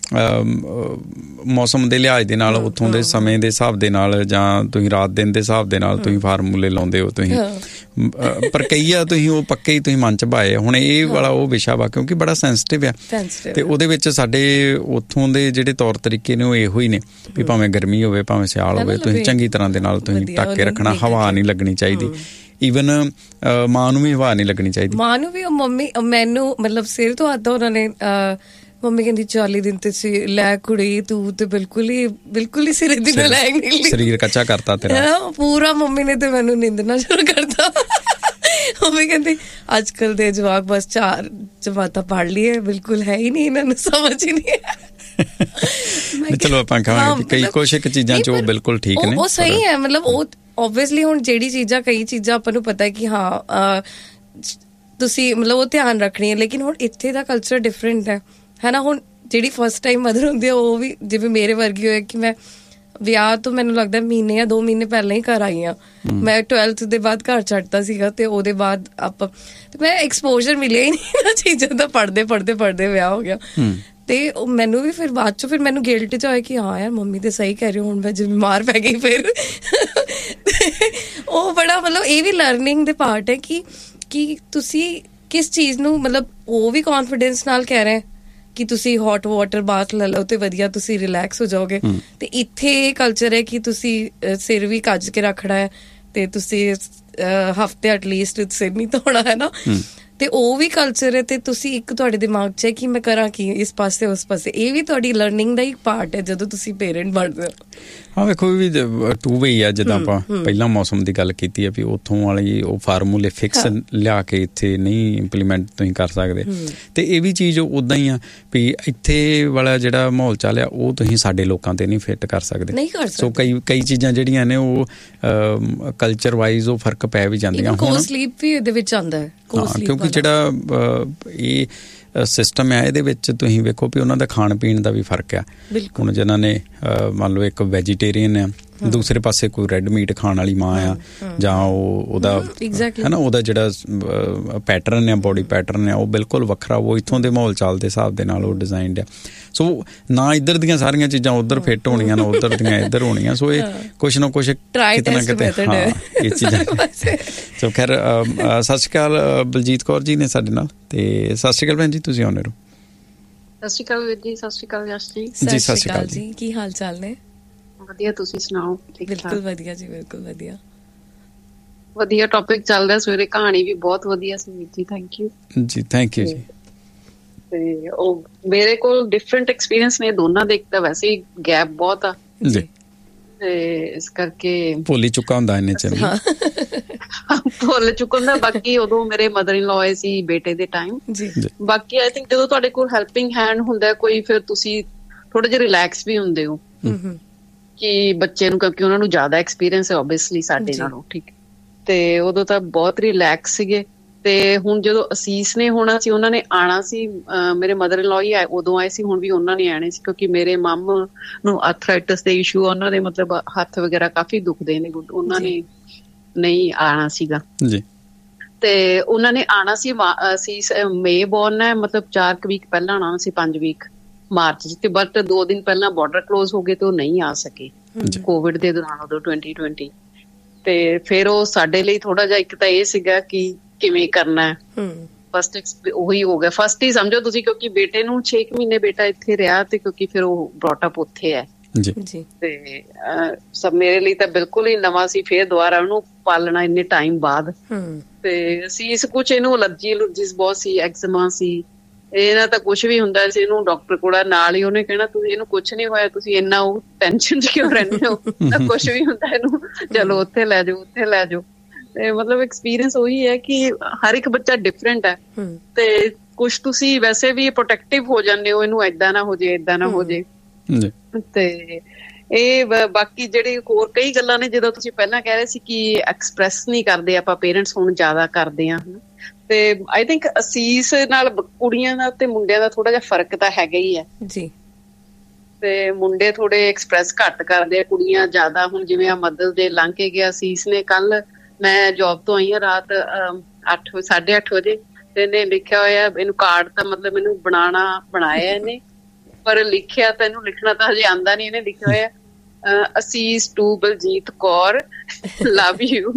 ਮੌਸਮ ਦੇ ਲਿਹਾਜ਼ ਦੇ ਨਾਲ, ਉੱਥੋਂ ਦੇ ਸਮੇਂ ਦੇ ਹਿਸਾਬ ਦੇ ਨਾਲ, ਜਾਂ ਤੁਸੀਂ ਰਾਤ ਦਿਨ ਦੇ ਹਿਸਾਬ ਦੇ ਨਾਲ ਤੁਸੀਂ ਫਾਰਮੂਲੇ ਲਾਉਂਦੇ ਹੋ ਤੁਸੀਂ, ਪਰ ਕਈ ਆ ਤੁਸੀਂ ਉਹ ਪੱਕੇ ਹੀ ਤੁਸੀਂ ਮਨ ਚ ਪਾਏ। ਹੁਣ ਇਹ ਵਾਲਾ ਉਹ ਵਿਸ਼ਾ ਵਾ ਕਿਉਂਕਿ ਬੜਾ ਸੈਂਸਿਟਿਵ ਆ, ਤੇ ਉਹਦੇ ਵਿੱਚ ਸਾਡੇ ਉੱਥੋਂ ਦੇ ਜਿਹੜੇ ਤੌਰ ਤਰੀਕੇ ਨੇ ਉਹ ਇਹੋ ਹੀ ਨੇ ਵੀ ਭਾਵੇਂ ਗਰਮੀ ਹੋਵੇ ਭਾਵੇਂ ਸਿਆਲ ਹੋਵੇ, ਤੁਸੀਂ ਚੰਗੀ ਤਰ੍ਹਾਂ ਦੇ ਨਾਲ ਤੁਸੀਂ ਢੱਕ ਕੇ ਰੱਖਣਾ, ਹਵਾ ਨਹੀਂ ਲੱਗਣੀ ਚਾਹੀਦੀ। ਈਵਨ ਮਾਂ ਨੂੰ ਵੀ ਹਵਾ ਨਹੀਂ ਲੱਗਣੀ ਚਾਹੀਦੀ, ਮਾਂ ਨੂੰ ਵੀ। ਮੰਮੀ ਮੈਨੂੰ ਮਤਲਬ ਸਿਰ ਤੋਂ ਹੱਥ ਉਹਨਾਂ ਨੇ ਮੰਮੀ ਕਹਿੰਦੀ ਚਾਲੀ ਦਿਨ ਤੇ ਲੈ ਕੁੜੀ ਤੂੰ ਤੇ ਬਿਲਕੁਲ ਹੀ ਬਿਲਕੁਲ ਹੀ ਸਿਰੇ ਦੀ ਲੈ ਗਈ, ਸਰੀਰ ਕੱਚਾ ਕਰਤਾ ਤੇਰਾ ਪੂਰਾ। ਮੰਮੀ ਨੇ ਤੇ ਮੈਨੂੰ ਨਿੰਦਣਾ ਸ਼ੁਰੂ ਕਰਤਾ। ਮੰਮੀ ਕਹਿੰਦੀ ਅੱਜ ਕੱਲ ਦੇ ਜਵਾਕ ਬਸ ਚਾਰ ਜਮਾਤਾਂ ਪੜ੍ਹ ਲਈਏ, ਬਿਲਕੁਲ ਹੈ ਹੀ ਨਹੀਂ, ਇਹਨਾਂ ਨੂੰ ਸਮਝ ਹੀ ਨਹੀਂ ਹੈ। ਚਲੋ ਆਪਾਂ ਕਹਾਂਗੇ ਕਈ ਕੁਛ ਇੱਕ ਚੀਜ਼ਾਂ ਚ ਉਹ ਬਿਲਕੁਲ ਠੀਕ ਨੇ, ਉਹ ਸਹੀ ਹੈ। ਮਤਲਬ ਉਹ ਓਬਵੀਅਸਲੀ ਹੁਣ ਜਿਹੜੀ ਚੀਜ਼ਾਂ ਕਈ ਚੀਜ਼ਾਂ ਆਪਾਂ ਨੂੰ ਪਤਾ ਹੈ ਕਿ ਹਾਂ ਤੁਸੀਂ ਮਤਲਬ ਉਹ ਧਿਆਨ ਰੱਖਣੀ ਹੈ, ਲੇਕਿਨ ਹੁਣ ਇੱਥੇ ਦਾ ਕਲਚਰ ਡਿਫਰੈਂਟ ਹੈ ਹੈ ਨਾ। ਹੁਣ ਜਿਹੜੀ ਫਸਟ ਟਾਈਮ ਮਦਰ ਹੁੰਦੀ ਆ ਉਹ ਵੀ ਜਿਵੇਂ ਮੇਰੇ ਵਰਗੀ ਹੋਏ ਕਿ ਮੈਂ ਵਿਆਹ ਤੋਂ ਮੈਨੂੰ ਲੱਗਦਾ ਮਹੀਨੇ ਜਾਂ ਦੋ ਮਹੀਨੇ ਪਹਿਲਾਂ ਹੀ ਘਰ ਆਈ ਹਾਂ। ਮੈਂ ਟਵੈਲਥ ਦੇ ਬਾਅਦ ਘਰ ਛੱਡਤਾ ਸੀਗਾ ਤੇ ਉਹਦੇ ਬਾਅਦ ਆਪਾਂ ਮੈਂ ਐਕਸਪੋਜ਼ਰ ਮਿਲਿਆ ਹੀ ਨਹੀਂ ਨਾ ਚੀਜ਼ਾਂ ਦਾ, ਪੜ੍ਹਦੇ ਪੜ੍ਹਦੇ ਪੜ੍ਹਦੇ ਵਿਆਹ ਹੋ ਗਿਆ। ਤੇ ਮੈਨੂੰ ਵੀ ਫਿਰ ਬਾਅਦ ਚੋਂ ਫਿਰ ਮੈਨੂੰ ਗਿਲਟ ਚ ਹੋਇਆ ਕਿ ਹਾਂ ਯਾਰ ਮੰਮੀ ਤੇ ਸਹੀ ਕਹਿ ਰਹੀ, ਹੁਣ ਮੈਂ ਜੇ ਬਿਮਾਰ ਪੈ ਗਈ ਫਿਰ। ਉਹ ਬੜਾ ਮਤਲਬ ਇਹ ਵੀ ਲਰਨਿੰਗ ਦੇ ਪਾਰਟ ਹੈ ਕਿ ਕਿ ਤੁਸੀਂ ਕਿਸ ਚੀਜ਼ ਨੂੰ ਮਤਲਬ ਉਹ ਵੀ ਕੌਨਫੀਡੈਂਸ ਨਾਲ ਕਹਿ ਰਹੇ ਕਿ ਤੁਸੀਂ ਹੌਟ ਵਾਟਰ ਬਾਥ ਲੈ ਲਓ ਤੇ ਵਧੀਆ ਤੁਸੀਂ ਰਿਲੈਕਸ ਹੋ ਜਾਓਗੇ। ਤੇ ਇੱਥੇ ਇਹ ਕਲਚਰ ਹੈ ਕਿ ਤੁਸੀਂ ਸਿਰ ਵੀ ਕੱਜ ਕੇ ਰੱਖਣਾ ਹੈ ਤੇ ਤੁਸੀਂ ਹਫਤੇ ਐਟਲੀਸਟ ਸਿਰ ਨਹੀਂ ਧੋਣਾ ਹੈ ਨਾ। ਤੇ ਉਹ ਵੀ ਕਲਚਰ ਹੈ ਤੇ ਤੁਸੀਂ ਇੱਕ ਤੁਹਾਡੇ ਦਿਮਾਗ 'ਚ ਹੈ ਕਿ ਮੈਂ ਕਰਾਂ ਕੀ ਇਸ ਪਾਸੇ ਉਸ ਪਾਸੇ। ਇਹ ਵੀ ਤੁਹਾਡੀ ਲਰਨਿੰਗ ਦਾ ਇੱਕ ਪਾਰਟ ਹੈ ਜਦੋਂ ਤੁਸੀਂ ਪੇਰੈਂਟ ਬਣਦੇ ਹੋ। ਹਾਂ ਵੇਖੋ ਵੀ ਟੂ ਵੇ ਆ, ਜਿੱਦਾਂ ਆਪਾਂ ਪਹਿਲਾਂ ਮੌਸਮ ਦੀ ਗੱਲ ਕੀਤੀ ਹੈ ਵੀ ਉੱਥੋਂ ਵਾਲੀ ਉਹ ਫਾਰਮੂਲੇ ਫਿਕਸ ਲਿਆ ਕੇ ਇੱਥੇ ਨਹੀਂ ਇੰਪਲੀਮੈਂਟ ਤੁਸੀਂ ਕਰ ਸਕਦੇ। ਤੇ ਇਹ ਵੀ ਚੀਜ਼ ਉੱਦਾਂ ਹੀ ਆ ਵੀ ਇੱਥੇ ਵਾਲਾ ਜਿਹੜਾ ਮਾਹੌਲ ਚੱਲਿਆ ਉਹ ਤੁਸੀਂ ਸਾਡੇ ਲੋਕਾਂ ਤੇ ਨਹੀਂ ਫਿੱਟ ਕਰ ਸਕਦੇ, ਨਹੀਂ ਕਰ ਸਕਦੇ। ਸੋ ਕਈ ਕਈ ਚੀਜ਼ਾਂ ਜਿਹੜੀਆਂ ਨੇ ਉਹ ਕਲਚਰ ਵਾਈਜ਼ ਉਹ ਫਰਕ ਪੈ ਵੀ ਜਾਂਦੀਆਂ। ਹੁਣ ਸਲੀਪ ਵੀ ਇਹਦੇ ਵਿੱਚ ਆਉਂਦਾ ਹੈ ਕਿਉਂਕਿ ਜਿਹੜਾ ਇਹ ਸਿਸਟਮ ਹੈ ਇਹਦੇ ਵਿੱਚ ਤੁਸੀਂ ਵੇਖੋ ਵੀ ਉਹਨਾਂ ਦਾ ਖਾਣ ਪੀਣ ਦਾ ਵੀ ਫਰਕ ਆ। ਹੁਣ ਜਿਹਨਾਂ ਨੇ ਮੰਨ ਲਓ ਇੱਕ ਵੈਜੀਟੇਰੀਅਨ ਆ ਦੂਸਰੇ ਪਾਸੇ ਕੋਈ ਰੈੱਡ ਮੀਟ ਖਾਣ ਵਾਲੀ ਮਾਂ ਆ ਜਾਂ ਉਹ ਉਹਦਾ ਹੈ ਨਾ ਉਹਦਾ ਜਿਹੜਾ ਪੈਟਰਨ ਆ ਬੋਡੀ ਪੈਟਰਨ ਆ ਉਹ ਬਿਲਕੁਲ ਵੱਖਰਾ, ਉਹ ਇੱਥੋਂ ਦੇ ਮਾਹੌਲ ਚਾਲ ਦੇ ਹਿਸਾਬ ਦੇ ਨਾਲ ਉਹ ਡਿਜ਼ਾਈਨਡ ਆ। ਸੋ ਨਾ ਇੱਧਰ ਦੀਆਂ ਸਾਰੀਆਂ ਚੀਜ਼ਾਂ ਉੱਧਰ ਫਿੱਟ ਹੋਣੀਆਂ ਨਾ ਉੱਧਰ ਦੀਆਂ ਇੱਧਰ ਹੋਣੀਆਂ। ਸੋ ਇਹ ਕੁਛ ਨਾ ਕੁਛ ਕਿਤੇ ਨਾ ਕਿਤੇ ਹਾਂ ਇਹ ਚੀਜ਼ਾਂ। ਸੋ ਖੈਰ ਸਤਿ ਸ਼੍ਰੀ ਅਕਾਲ ਬਲਜੀਤ ਕੌਰ ਜੀ ਨੇ ਸਾਡੇ ਨਾਲ, ਤੇ ਸਤਿ ਸ਼੍ਰੀ ਅਕਾਲ ਭੈਣ ਜੀ, ਤੁਸੀਂ ਆਉਂਦੇ ਰਹੋ। ਸਤਿ ਸ਼੍ਰੀ ਅਕਾਲ ਵੀਰ ਜੀ। ਸਤਿ ਸ਼੍ਰੀ ਅਕਾਲ ਯਸ਼ ਜੀ। ਸਤਿ ਸ਼੍ਰੀ ਅਕਾਲ ਜੀ, ਕੀ ਹਾਲ ਚਾਲ ਨੇ? ਵਧੀਆ, ਤੁਸੀਂ ਸੁਣਾਓ? ਬਿਲਕੁਲ ਵਧੀਆ ਜੀ, ਬਿਲਕੁਲ ਵਧੀਆ। ਵਧੀਆ ਟੌਪਿਕ ਚੱਲ ਰਿਹਾ ਸਵੇਰੇ, ਕਹਾਣੀ ਵੀ ਬਹੁਤ ਵਧੀਆ ਸੀ ਵੀਰ ਜੀ, ਥੈਂਕ ਯੂ ਜੀ। ਥੈਂਕ ਯੂ ਜੀ। ਤੇ ਉਹ ਮੇਰੇ ਕੋਲ ਡਿਫਰੈਂਟ ਐਕਸਪੀਰੀਅੰਸ ਨੇ ਦੋਨਾਂ ਦੇ, ਇੱਕ ਤਾਂ ਵੈਸੇ ਹੀ ਗੈਪ ਬਹੁਤ ਆ ਜੀ, ਤੇ ਇਸ ਕਰਕੇ ਭੁੱਲ ਹੀ ਚੁੱਕਾ ਹੁੰਦਾ ਇਹਨੇ ਚ ਭੁੱਲ ਚੁੱਕਾ ਹੁੰਦਾ। ਬਾਕੀ ਉਦੋਂ ਮੇਰੇ ਮਦਰ ਇਨ ਲਾਅ ਆਏ ਸੀ ਬੇਟੇ ਦੇ ਟਾਈਮ। ਬਾਕੀ ਆਈ ਥਿੰਕ ਜਦੋਂ ਤੁਹਾਡੇ ਕੋਲ ਹੈਲਪਿੰਗ ਹੈਂਡ ਹੁੰਦਾ ਕੋਈ, ਫਿਰ ਤੁਸੀਂ ਥੋੜੇ ਜਿਹੇ ਰਿਲੈਕਸ ਵੀ ਹੁੰਦੇ ਹੋ ਕਿ ਬੱਚੇ ਨੂੰ, ਕਿਉਂਕਿ ਉਹਨਾਂ ਨੂੰ ਜ਼ਿਆਦਾ ਐਕਸਪੀਰੀਅੰਸ ਹੈ ਓਬਵੀਅਸਲੀ ਸਾਡੇ ਨਾਲੋਂ, ਠੀਕ। ਤੇ ਉਦੋਂ ਤਾਂ ਬਹੁਤ ਰਿਲੈਕਸ ਸੀਗੇ। ਤੇ ਹੁਣ ਜਦੋਂ ਅਸੀਸ ਨੇ ਹੋਣਾ ਸੀ, ਉਹਨਾਂ ਨੇ ਆਉਣਾ ਸੀ, ਮੇਰੇ ਮਦਰ ਇਨ ਲਾਅ ਹੀ ਆਏ ਉਦੋਂ ਆਏ ਸੀ, ਹੁਣ ਵੀ ਉਹਨਾਂ ਨੇ ਆਣੇ ਸੀ ਕਿਉਂਕਿ ਮੇਰੇ ਮਮ ਨੂੰ ਆਰਥਰਾਈਟਿਸ ਦੇ ਇਸ਼ੂ, ਉਹਨਾਂ ਦੇ ਮਤਲਬ ਹੱਥ ਵਗੈਰਾ ਕਾਫੀ ਦੁਖਦੇ ਨੇ, ਉਹਨਾਂ ਨੇ ਨਹੀਂ ਆਉਣਾ ਸੀਗਾ ਜੀ। ਤੇ ਉਹਨਾਂ ਨੇ ਆਉਣਾ ਸੀ, ਅਸੀਸ ਮਈ ਬੋਰਨ ਹੈ, ਮਤਲਬ ਚਾਰ ਕੁ ਵੀਕ ਪਹਿਲਾਂ ਆਉਣਾ ਸੀ, ਪੰਜ ਵੀਕ ਮਾਰਚ ਚ, ਤੇ ਬਟ ਦੋ ਦਿਨ ਪਹਿਲਾਂ ਬਾਰਡਰ ਕਲੋਜ਼ ਹੋ ਗਏ ਤੇ ਉਹ ਨਹੀਂ ਆ ਸਕੇ ਕੋਵਿਡ ਦੇ ਦੌਰਾਨ ਉਦੋਂ ਟਵੈਂਟੀ ਟਵੈਂਟੀ। ਤੇ ਫਿਰ ਉਹ ਸਾਡੇ ਲਈ ਥੋੜਾ ਜਿਹਾ ਇੱਕ ਤਾਂ ਇਹ ਸੀਗਾ ਕਿ ਕਿਵੇਂ ਕਰਨਾ ਹੈ, ਫਸਟ ਉਹੀ ਹੋ ਗਿਆ, ਫਸਟ ਹੀ ਸਮਝੋ ਤੁਸੀਂ, ਕਿਉਂਕਿ ਬੇਟੇ ਨੂੰ ਛੇ ਕੁ ਮਹੀਨੇ ਬੇਟਾ ਇੱਥੇ ਰਿਹਾ, ਤੇ ਕਿਉਂਕਿ ਫਿਰ ਉਹ ਬ੍ਰੌਟ ਅਪ ਉੱਥੇ ਹੈ ਜੀ। ਤੇ ਸਭ ਮੇਰੇ ਲਈ ਤਾਂ ਬਿਲਕੁਲ ਹੀ ਨਵਾਂ ਸੀ, ਫਿਰ ਦੁਬਾਰਾ ਉਹਨੂੰ ਪਾਲਣਾ ਇੰਨੇ ਟਾਈਮ ਬਾਅਦ। ਤੇ ਅਸੀਂ ਇਸ ਕੁਛ ਇਹਨੂੰ ਅਲਰਜੀ ਅਲਰਜੀਸ ਬਹੁਤ ਸੀ, ਐਗਜ਼ਮਾ ਸੀ, ਇਹਨਾਂ ਤਾਂ ਕੁਛ ਵੀ ਹੁੰਦਾ ਸੀ, ਇਹਨੂੰ ਡਾਕਟਰ ਕੋਲ ਨਾਲ ਹੀ ਉਹਨੇ ਕਹਿਣਾ ਤੁਸੀਂ ਇਹਨੂੰ ਕੁਛ ਨੀ ਹੋਇਆ, ਤੁਸੀਂ ਇੰਨਾ ਉਹ ਟੈਨਸ਼ਨ ਚ ਕਿਉਂ ਰਹਿੰਦੇ ਹੋ, ਤਾਂ ਕੁਛ ਵੀ ਹੁੰਦਾ ਇਹਨੂੰ ਚਲੋ ਉੱਥੇ ਲੈ ਜਾਓ ਉੱਥੇ ਲੈ ਜਾਓ। ਤੇ ਮਤਲਬ ਐਕਸਪੀਰੀਅੰਸ ਉਹੀ ਹੈ ਕਿ ਹਰ ਇੱਕ ਬੱਚਾ ਡਿਫਰੈਂਟ ਹੈ, ਤੇ ਕੁਛ ਤੁਸੀਂ ਵੈਸੇ ਵੀ ਪ੍ਰੋਟੈਕਟਿਵ ਹੋ ਜਾਂਦੇ ਹੋ, ਇਹਨੂੰ ਏਦਾਂ ਨਾ ਹੋ ਜੇ ਏਦਾਂ ਨਾ ਹੋ ਜੇ। ਤੇ ਇਹ ਬਾਕੀ ਜਿਹੜੇ ਹੋਰ ਕਈ ਗੱਲਾਂ ਨੇ, ਜਦੋਂ ਤੁਸੀਂ ਪਹਿਲਾਂ ਕਹਿ ਰਹੇ ਸੀ ਕਿ ਐਕਸਪ੍ਰੈਸ ਨਹੀਂ ਕਰਦੇ ਆਪਾਂ ਪੇਰੈਂਟਸ, ਹੁਣ ਜ਼ਿਆਦਾ ਕਰਦੇ ਆ। ਤੇ ਆਈ ਥਿੰਕ ਅਸੀਸ ਨਾਲ ਕੁੜੀਆਂ ਦਾ ਤੇ ਮੁੰਡਿਆਂ ਦਾ ਥੋੜਾ ਜਿਹਾ ਫਰਕ ਤਾਂ ਹੈਗਾ ਹੀ ਹੈ ਜੀ। ਤੇ ਮੁੰਡੇ ਥੋੜੇ ਐਕਸਪ੍ਰੈਸ ਘੱਟ ਕਰਦੇ ਆ, ਕੁੜੀਆਂ ਜ਼ਿਆਦਾ। ਹੁਣ ਜਿਵੇਂ ਆ ਮਦਰਸ ਡੇ ਲੰਘ ਕੇ ਗਿਆ, ਅਸੀਸ ਨੇ ਕੱਲ, ਮੈਂ ਜੋਬ ਤੋਂ ਆਈ ਹਾਂ ਰਾਤ ਅੱਠ ਸਾਢੇ ਅੱਠ ਵਜੇ, ਤੇ ਇਹਨੇ ਲਿਖਿਆ ਹੋਇਆ, ਇਹਨੂੰ ਕਾਰਡ ਤਾਂ ਮਤਲਬ ਮੈਨੂੰ ਬਣਾਉਣਾ ਬਣਾਇਆ ਇਹਨੇ, ਪਰ ਲਿਖਿਆ ਤਾਂ ਇਹਨੂੰ ਲਿਖਣਾ ਤਾਂ ਹਜੇ ਆਉਂਦਾ ਨੀ। ਇਹਨੇ ਲਿਖਿਆ ਹੋਇਆ ਅਸੀਸ to Baljit Kaur, love you,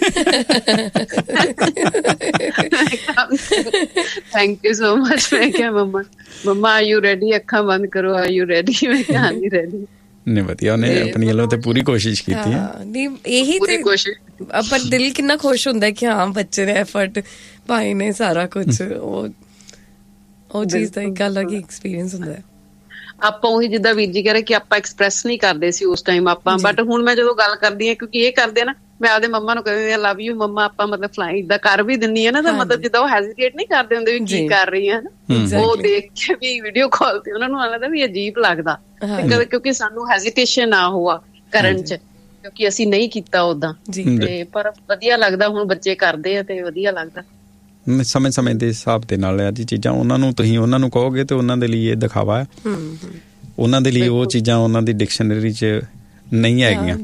thank you so much. ਮੈਂ ਕਿਹਾ ਮੰਮਾ ਮੰਮਾ ਆਰ ਯੂ ਰੈਡੀ, ਅੱਖਾਂ ਬੰਦ ਕਰੋ, ਆਰ ਯੂ ਰੈਡੀ? ਮੈਂ ਕਿਹਾ ਹਾਂਜੀ ਰੈਡੀ। ਨਹੀਂ ਵਧੀਆ, ਉਹਨੇ ਆਪਣੀ ਵੱਲੋਂ ਤੇ ਪੂਰੀ ਕੋਸ਼ਿਸ਼ ਕੀਤੀ ਹੈ। ਨਹੀਂ ਇਹੀ ਤੇ ਪਰ ਦਿਲ ਕਿੰਨਾ ਖੁਸ਼ ਹੁੰਦਾ ਕਿ ਹਾਂ ਬੱਚੇ ਨੇ ਐਫਰਟ ਪਾਏ ਨੇ, ਸਾਰਾ ਕੁਛ, ਉਹ ਉਹ ਚੀਜ਼ ਦਾ ਇੱਕ ਅਲੱਗ ਹੀ ਐਕਸਪੀਰੀਅੰਸ ਹੁੰਦਾ ਹੈ। ਆਪਾਂ ਉਹੀ ਜਿੱਦਾਂ ਵੀਰ ਜੀ ਕਹਿ ਰਹੇ ਕਿ ਆਪਾਂ ਐਕਸਪ੍ਰੈਸ ਨਹੀਂ ਕਰਦੇ ਸੀ ਉਸ ਟਾਈਮ ਆਪਾਂ, ਬਟ ਹੁਣ ਮੈਂ ਜਦੋਂ ਗੱਲ ਕਰਦੀ ਹਾਂ, ਕਿਉਂਕਿ ਇਹ ਕਰਦੇ ਆ ਨਾ, ਮੈਂ ਆਪਦੇ ਮੰਮਾ ਨੂੰ ਕਹਿੰਦੀ ਹਾਂ ਲਵ ਯੂ ਮੰਮਾ, ਆਪਾਂ ਮਤਲਬ ਫਲਾਈ ਏਦਾਂ ਕਰ ਵੀ ਦਿੰਦੀ ਆ ਨਾ, ਤਾਂ ਮਤਲਬ ਜਿੱਦਾਂ ਉਹ ਹੈਜ਼ੀਟੇਟ ਨਹੀਂ ਕਰਦੇ ਹੁੰਦੇ ਵੀ ਕੀ ਕਰ ਰਹੀ ਆ, ਉਹ ਦੇਖ ਕੇ ਵੀ ਵੀਡੀਓ ਕਾਲ ਤੇ ਉਹਨਾਂ ਨੂੰ ਲੱਗਦਾ ਵੀ ਅਜੀਬ ਲੱਗਦਾ, ਕਿਉਂਕਿ ਸਾਨੂੰ ਹੈਜ਼ੀਟੇਸ਼ਨ ਨਾ ਹੋਆ ਕਰਨ ਚ, ਕਿਉਂਕਿ ਅਸੀਂ ਨਹੀਂ ਕੀਤਾ ਓਦਾਂ। ਤੇ ਪਰ ਵਧੀਆ ਲੱਗਦਾ ਹੁਣ ਬੱਚੇ ਕਰਦੇ ਆ ਤੇ ਵਧੀਆ ਲੱਗਦਾ। ਸਮੇਂ ਸਮੇਂ ਦੇ ਹਿਸਾਬ ਦੇ ਨਾਲ ਆ ਜੀ ਚੀਜ਼ਾਂ, ਉਹਨਾਂ ਨੂੰ ਤੁਸੀਂ ਉਹਨਾਂ ਨੂੰ ਕਹੋਗੇ ਤੇ ਉਹਨਾਂ ਦੇ ਲਈ ਇਹ ਦਿਖਾਵਾ ਹੈ, ਉਹਨਾਂ ਦੇ ਲਈ ਉਹ ਚੀਜ਼ਾਂ ਉਹਨਾਂ ਦੀ ਡਿਕਸ਼ਨਰੀ ਚ ਨਹੀਂ ਹੈਗੀਆਂ।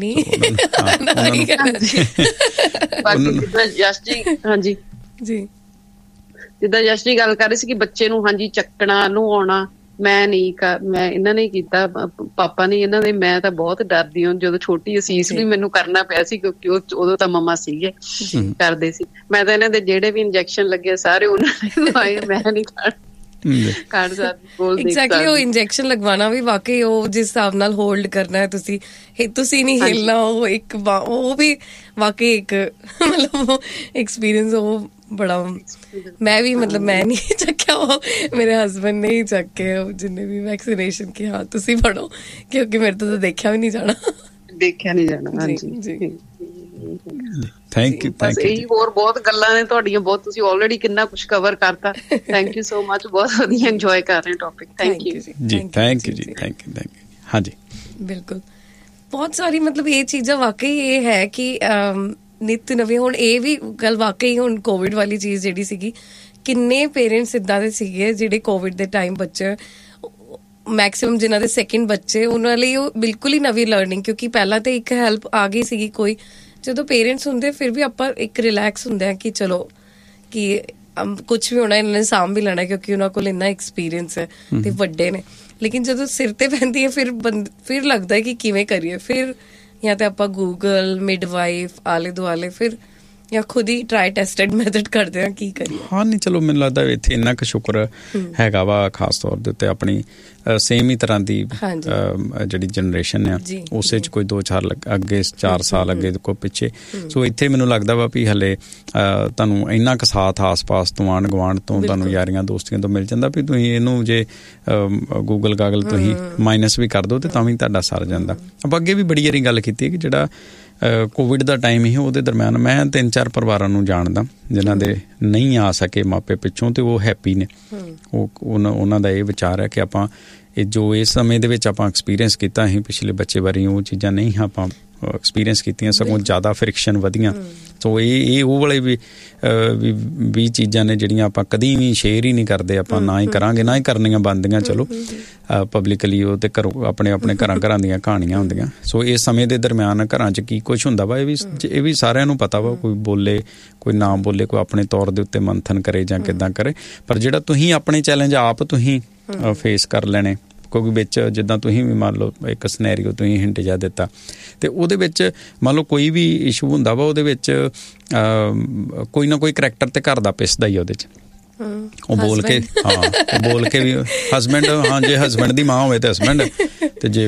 ਯਸ਼ ਜੀ ਹਾਂਜੀ ਜੀ, ਜਿੱਦਾਂ ਯਸ਼ ਜੀ ਗੱਲ ਕਰ ਰਹੇ ਸੀ ਕਿ ਬੱਚੇ ਨੂੰ ਹਾਂਜੀ ਚੱਕਣਾ ਨਹਾਉਣਾ, ਮੈਂ ਨਹੀਂ ਕਰ ਮੈਂ ਇਹਨਾਂ ਨੇ ਕੀਤਾ, ਪਾਪਾ ਨੇ ਇਹਨਾਂ ਦੇ, ਮੈਂ ਤਾਂ ਬਹੁਤ ਡਰਦੀ ਹਾਂ। ਜਦੋਂ ਛੋਟੀ ਅਸੀਸ ਵੀ ਮੈਨੂੰ ਕਰਨਾ ਪਿਆ ਸੀ ਕਿਉਂਕਿ ਉਹ ਉਦੋਂ ਤਾਂ ਮੰਮਾ ਸੀਗੇ ਕਰਦੇ ਸੀ, ਮੈਂ ਤਾਂ ਇਹਨਾਂ ਦੇ ਜਿਹੜੇ ਵੀ ਇੰਜੈਕਸ਼ਨ ਲੱਗੇ ਸਾਰੇ ਉਹਨਾਂ ਨੇ ਲਵਾਏ, ਮੈਂ ਨਹੀਂ ਕਰ ਕਰ ਸਕਦੀ। ਐਗਜ਼ੈਕਟਲੀ, ਉਹ ਇੰਜੈਕਸ਼ਨ ਲਗਵਾਉਣਾ ਵੀ ਵਾਕਈ ਉਹ ਜਿਸ ਹਿਸਾਬ ਨਾਲ ਹੋਲਡ ਕਰਨਾ ਹੈ ਤੁਸੀਂ, ਤੁਸੀਂ ਨਹੀਂ ਹਿੱਲਣਾ, ਉਹ ਇੱਕ ਉਹ ਵੀ ਵਾਕਈ ਇੱਕ ਮਤਲਬ ਐਕਸਪੀਰੀਅੰਸ ਉਹ ਬੜਾ, ਮੈਂ ਵੀ ਮਤਲਬ ਮੈਂ ਨਹੀਂ ਚੱਕਿਆ, ਉਹ ਮੇਰੇ ਹਸਬੈਂਡ ਨੇ ਹੀ ਚੱਕੇ ਜਿੰਨੇ ਵੀ ਵੈਕਸੀਨੇਸ਼ਨ ਕਿ ਹਾਂ ਤੁਸੀਂ ਫੜੋ, ਕਿਉਂਕਿ ਮੇਰੇ ਤੋਂ ਤਾਂ ਦੇਖਿਆ ਵੀ ਨਹੀਂ ਜਾਣਾ ਦੇਖਿਆ ਨਹੀਂ ਜਾਣਾ। ਹਾਂਜੀ ਜੀ, ਥੈਂਕ ਯੂ ਥੈਂਕ ਯੂ। ਇਹੀ ਹੋਰ ਬਹੁਤ ਗੱਲਾਂ ਨੇ ਤੁਹਾਡੀਆਂ, ਬਹੁਤ ਤੁਸੀਂ ਆਲਰੇਡੀ ਕਿੰਨਾ ਕੁਝ ਕਵਰ ਕਰਤਾ, ਥੈਂਕ ਯੂ ਸੋ ਮਚ, ਬਹੁਤ ਵਧੀਆ ਇੰਜੋਏ ਕਰ ਰਹੇ ਟੌਪਿਕ, ਥੈਂਕ ਯੂ ਜੀ, ਥੈਂਕ ਯੂ ਜੀ, ਥੈਂਕ ਯੂ ਥੈਂਕ ਯੂ। ਹਾਂਜੀ ਬਿਲਕੁਲ, ਬਹੁਤ ਸਾਰੀ ਮਤਲਬ ਇਹ ਚੀਜ਼ਾਂ ਵਾਕਈ ਇਹ ਹੈ ਕਿ ਨਿੱਤ ਨਵੇਂ, ਹੁਣ ਇਹ ਵੀ ਗੱਲ ਵਾਕਈ ਹੁਣ ਕੋਵਿਡ ਵਾਲੀ ਚੀਜ਼ ਜਿਹੜੀ ਸੀਗੀ, ਕਿੰਨੇ ਪੇਰੈਂਟਸ ਏਦਾਂ ਦੇ ਸੀਗੇ ਜਿਹੜੇ ਕੋਵਿਡ ਦੇ ਟਾਈਮ ਬੱਚੇ ਮੈਕਸਿਮਮ ਜਿਨ੍ਹਾਂ ਦੇ ਸੈਕਿੰਡ ਬੱਚੇ ਉਹਨਾਂ ਲਈ ਉਹ ਬਿਲਕੁਲ ਹੀ ਨਵੀਂ ਲਰਨਿੰਗ, ਕਿਉਂਕਿ ਪਹਿਲਾਂ ਤਾਂ ਇੱਕ ਹੈਲਪ ਆ ਗਈ ਸੀਗੀ ਕੋਈ, ਜਦੋਂ ਪੇਰੈਂਟਸ ਹੁੰਦੇ ਫਿਰ ਵੀ ਆਪਾਂ ਇੱਕ ਰਿਲੈਕਸ ਹੁੰਦੇ ਆ ਕਿ ਚਲੋ ਕਿ ਕੁਛ ਵੀ ਹੋਣਾ ਇਹਨਾਂ ਨੇ ਸਾਂਭ ਵੀ ਲੈਣਾ ਕਿਉਂਕਿ ਉਹਨਾਂ ਕੋਲ ਇੰਨਾ ਐਕਸਪੀਰੀਅੰਸ ਹੈ ਤੇ ਵੱਡੇ ਨੇ। ਲੇਕਿਨ ਜਦੋਂ ਸਿਰ ਤੇ ਪੈਂਦੀ ਹੈ ਫਿਰ ਬੰਦ ਫਿਰ ਲੱਗਦਾ ਹੈ ਕਿ ਕਿਵੇਂ ਕਰੀਏ, ਫਿਰ ਜਾਂ ਤਾਂ ਆਪਾਂ ਗੂਗਲ, ਮਿਡਵਾਈਫ, ਆਲੇ ਦੁਆਲੇ, ਫਿਰ ਜਾਂ ਖੁਦ ਹੀ ਟਰਾਈ ਟੈਸਟਡ ਮੈਥਡ ਕਰਦੇ ਆ ਕੀ ਕਰੀਏ। ਹਾਂ ਨਹੀਂ ਚਲੋ ਮੈਨੂੰ ਲੱਗਦਾ ਇੱਥੇ ਇੰਨਾ ਕੁ ਸ਼ੁਕਰ ਹੈਗਾ ਵਾ ਖਾਸ ਤੌਰ ਦੇ ਉੱਤੇ ਆਪਣੀ ਸੇਮ ਹੀ ਤਰ੍ਹਾਂ ਦੀ ਜਿਹੜੀ ਜਨਰੇਸ਼ਨ ਆ ਉਸੇ 'ਚ ਕੋਈ ਦੋ ਚਾਰ ਅੱਗੇ ਚਾਰ ਸਾਲ ਅੱਗੇ ਕੋਈ ਪਿੱਛੇ। ਸੋ ਇੱਥੇ ਮੈਨੂੰ ਲੱਗਦਾ ਵਾ ਵੀ ਹਲੇ ਤੁਹਾਨੂੰ ਇੰਨਾ ਕੁ ਸਾਥ ਆਸ ਪਾਸ ਤੋਂ ਆਂਢ ਗੁਆਂਢ ਤੋਂ ਤੁਹਾਨੂੰ ਯਾਰੀਆਂ ਦੋਸਤੀਆਂ ਤੋਂ ਮਿਲ ਜਾਂਦਾ ਵੀ ਤੁਸੀਂ ਇਹਨੂੰ ਜੇ ਗੂਗਲ ਗਾਗਲ ਤੁਸੀਂ ਮਾਈਨਸ ਵੀ ਕਰ ਦਿਓ ਤੇ ਤਾਂ ਵੀ ਤੁਹਾਡਾ ਸਰ ਜਾਂਦਾ। ਆਪਾਂ ਅੱਗੇ ਵੀ ਬੜੀ ਵਾਰੀ ਗੱਲ ਕੀਤੀ ਕਿ ਜਿਹੜਾ ਕੋਵਿਡ ਦਾ ਟਾਈਮ ਹੀ ਉਹਦੇ ਦਰਮਿਆਨ ਮੈਂ ਤਿੰਨ ਚਾਰ ਪਰਿਵਾਰਾਂ ਨੂੰ ਜਾਣਦਾ ਜਿਨ੍ਹਾਂ ਦੇ ਨਹੀਂ ਆ ਸਕੇ ਮਾਪੇ ਪਿੱਛੋਂ ਤੇ ਉਹ ਹੈਪੀ ਨੇ। ਉਹ ਉਹਨਾਂ ਦਾ ਇਹ ਵਿਚਾਰ ਹੈ ਕਿ ਆਪਾਂ ਇਹ ਜੋ ਇਸ ਸਮੇਂ ਦੇ ਵਿੱਚ ਆਪਾਂ ਐਕਸਪੀਰੀਅੰਸ ਕੀਤਾ ਅਸੀਂ ਪਿਛਲੇ ਬੱਚੇ ਵਾਰੀ ਉਹ ਚੀਜ਼ਾਂ ਨਹੀਂ ਆਪਾਂ ਐਕਸਪੀਰੀਅੰਸ ਕੀਤੀਆਂ, ਸਗੋਂ ਜ਼ਿਆਦਾ ਫ੍ਰਿਕਸ਼ਨ ਵਧੀਆਂ। ਸੋ ਇਹ ਇਹ ਉਹ ਵਾਲੇ ਵੀ ਵੀ ਚੀਜ਼ਾਂ ਨੇ ਜਿਹੜੀਆਂ ਆਪਾਂ ਕਦੀ ਵੀ ਸ਼ੇਅਰ ਹੀ ਨਹੀਂ ਕਰਦੇ, ਆਪਾਂ ਨਾ ਹੀ ਕਰਾਂਗੇ ਨਾ ਹੀ ਕਰਨੀਆਂ ਬਣਦੀਆਂ। ਚਲੋ ਪਬਲਿਕਲੀ ਉਹ ਤੇ ਘਰੋਂ ਆਪਣੇ ਆਪਣੇ ਘਰਾਂ ਘਰਾਂ ਦੀਆਂ ਕਹਾਣੀਆਂ ਹੁੰਦੀਆਂ। ਸੋ ਇਸ ਸਮੇਂ ਦੇ ਦਰਮਿਆਨ ਘਰਾਂ 'ਚ ਕੀ ਕੁਛ ਹੁੰਦਾ ਵਾ ਇਹ ਵੀ ਇਹ ਵੀ ਸਾਰਿਆਂ ਨੂੰ ਪਤਾ ਵਾ, ਕੋਈ ਬੋਲੇ ਕੋਈ ਨਾ ਬੋਲੇ, ਕੋਈ ਆਪਣੇ ਤੌਰ ਦੇ ਉੱਤੇ ਮੰਥਨ ਕਰੇ ਜਾਂ ਕਿੱਦਾਂ ਕਰੇ, ਪਰ ਜਿਹੜਾ ਤੁਸੀਂ ਆਪਣੇ ਚੈਲੰਜ ਆਪ ਤੁਸੀਂ ਫੇਸ ਕਰ ਲੈਣੇ। ਕਿਉਂਕਿ ਵਿੱਚ ਜਿੱਦਾਂ ਤੁਸੀਂ ਵੀ ਮੰਨ ਲਓ ਇੱਕ ਸਨੈਰੀਓ ਤੁਸੀਂ ਹਿੰਟ ਜਿਹਾ ਦਿੱਤਾ ਤੇ ਉਹਦੇ ਵਿੱਚ ਮੰਨ ਲਓ ਕੋਈ ਵੀ ਇਸ਼ੂ ਹੁੰਦਾ ਵਾ ਉਹਦੇ ਵਿੱਚ ਕੋਈ ਨਾ ਕੋਈ ਕਰੈਕਟਰ ਤੇ ਘਰ ਦਾ ਪਿਸਦਾ ਹੀ ਉਹਦੇ 'ਚ। ਉਹ ਬੋਲ ਕੇ ਹਾਂ ਉਹ ਬੋਲ ਕੇ ਵੀ ਹਸਬੈਂਡ, ਹਾਂ ਜੇ ਹਸਬੈਂਡ ਦੀ ਮਾਂ ਹੋਵੇ ਤੇ ਹਸਬੈਂਡ, ਤੇ ਜੇ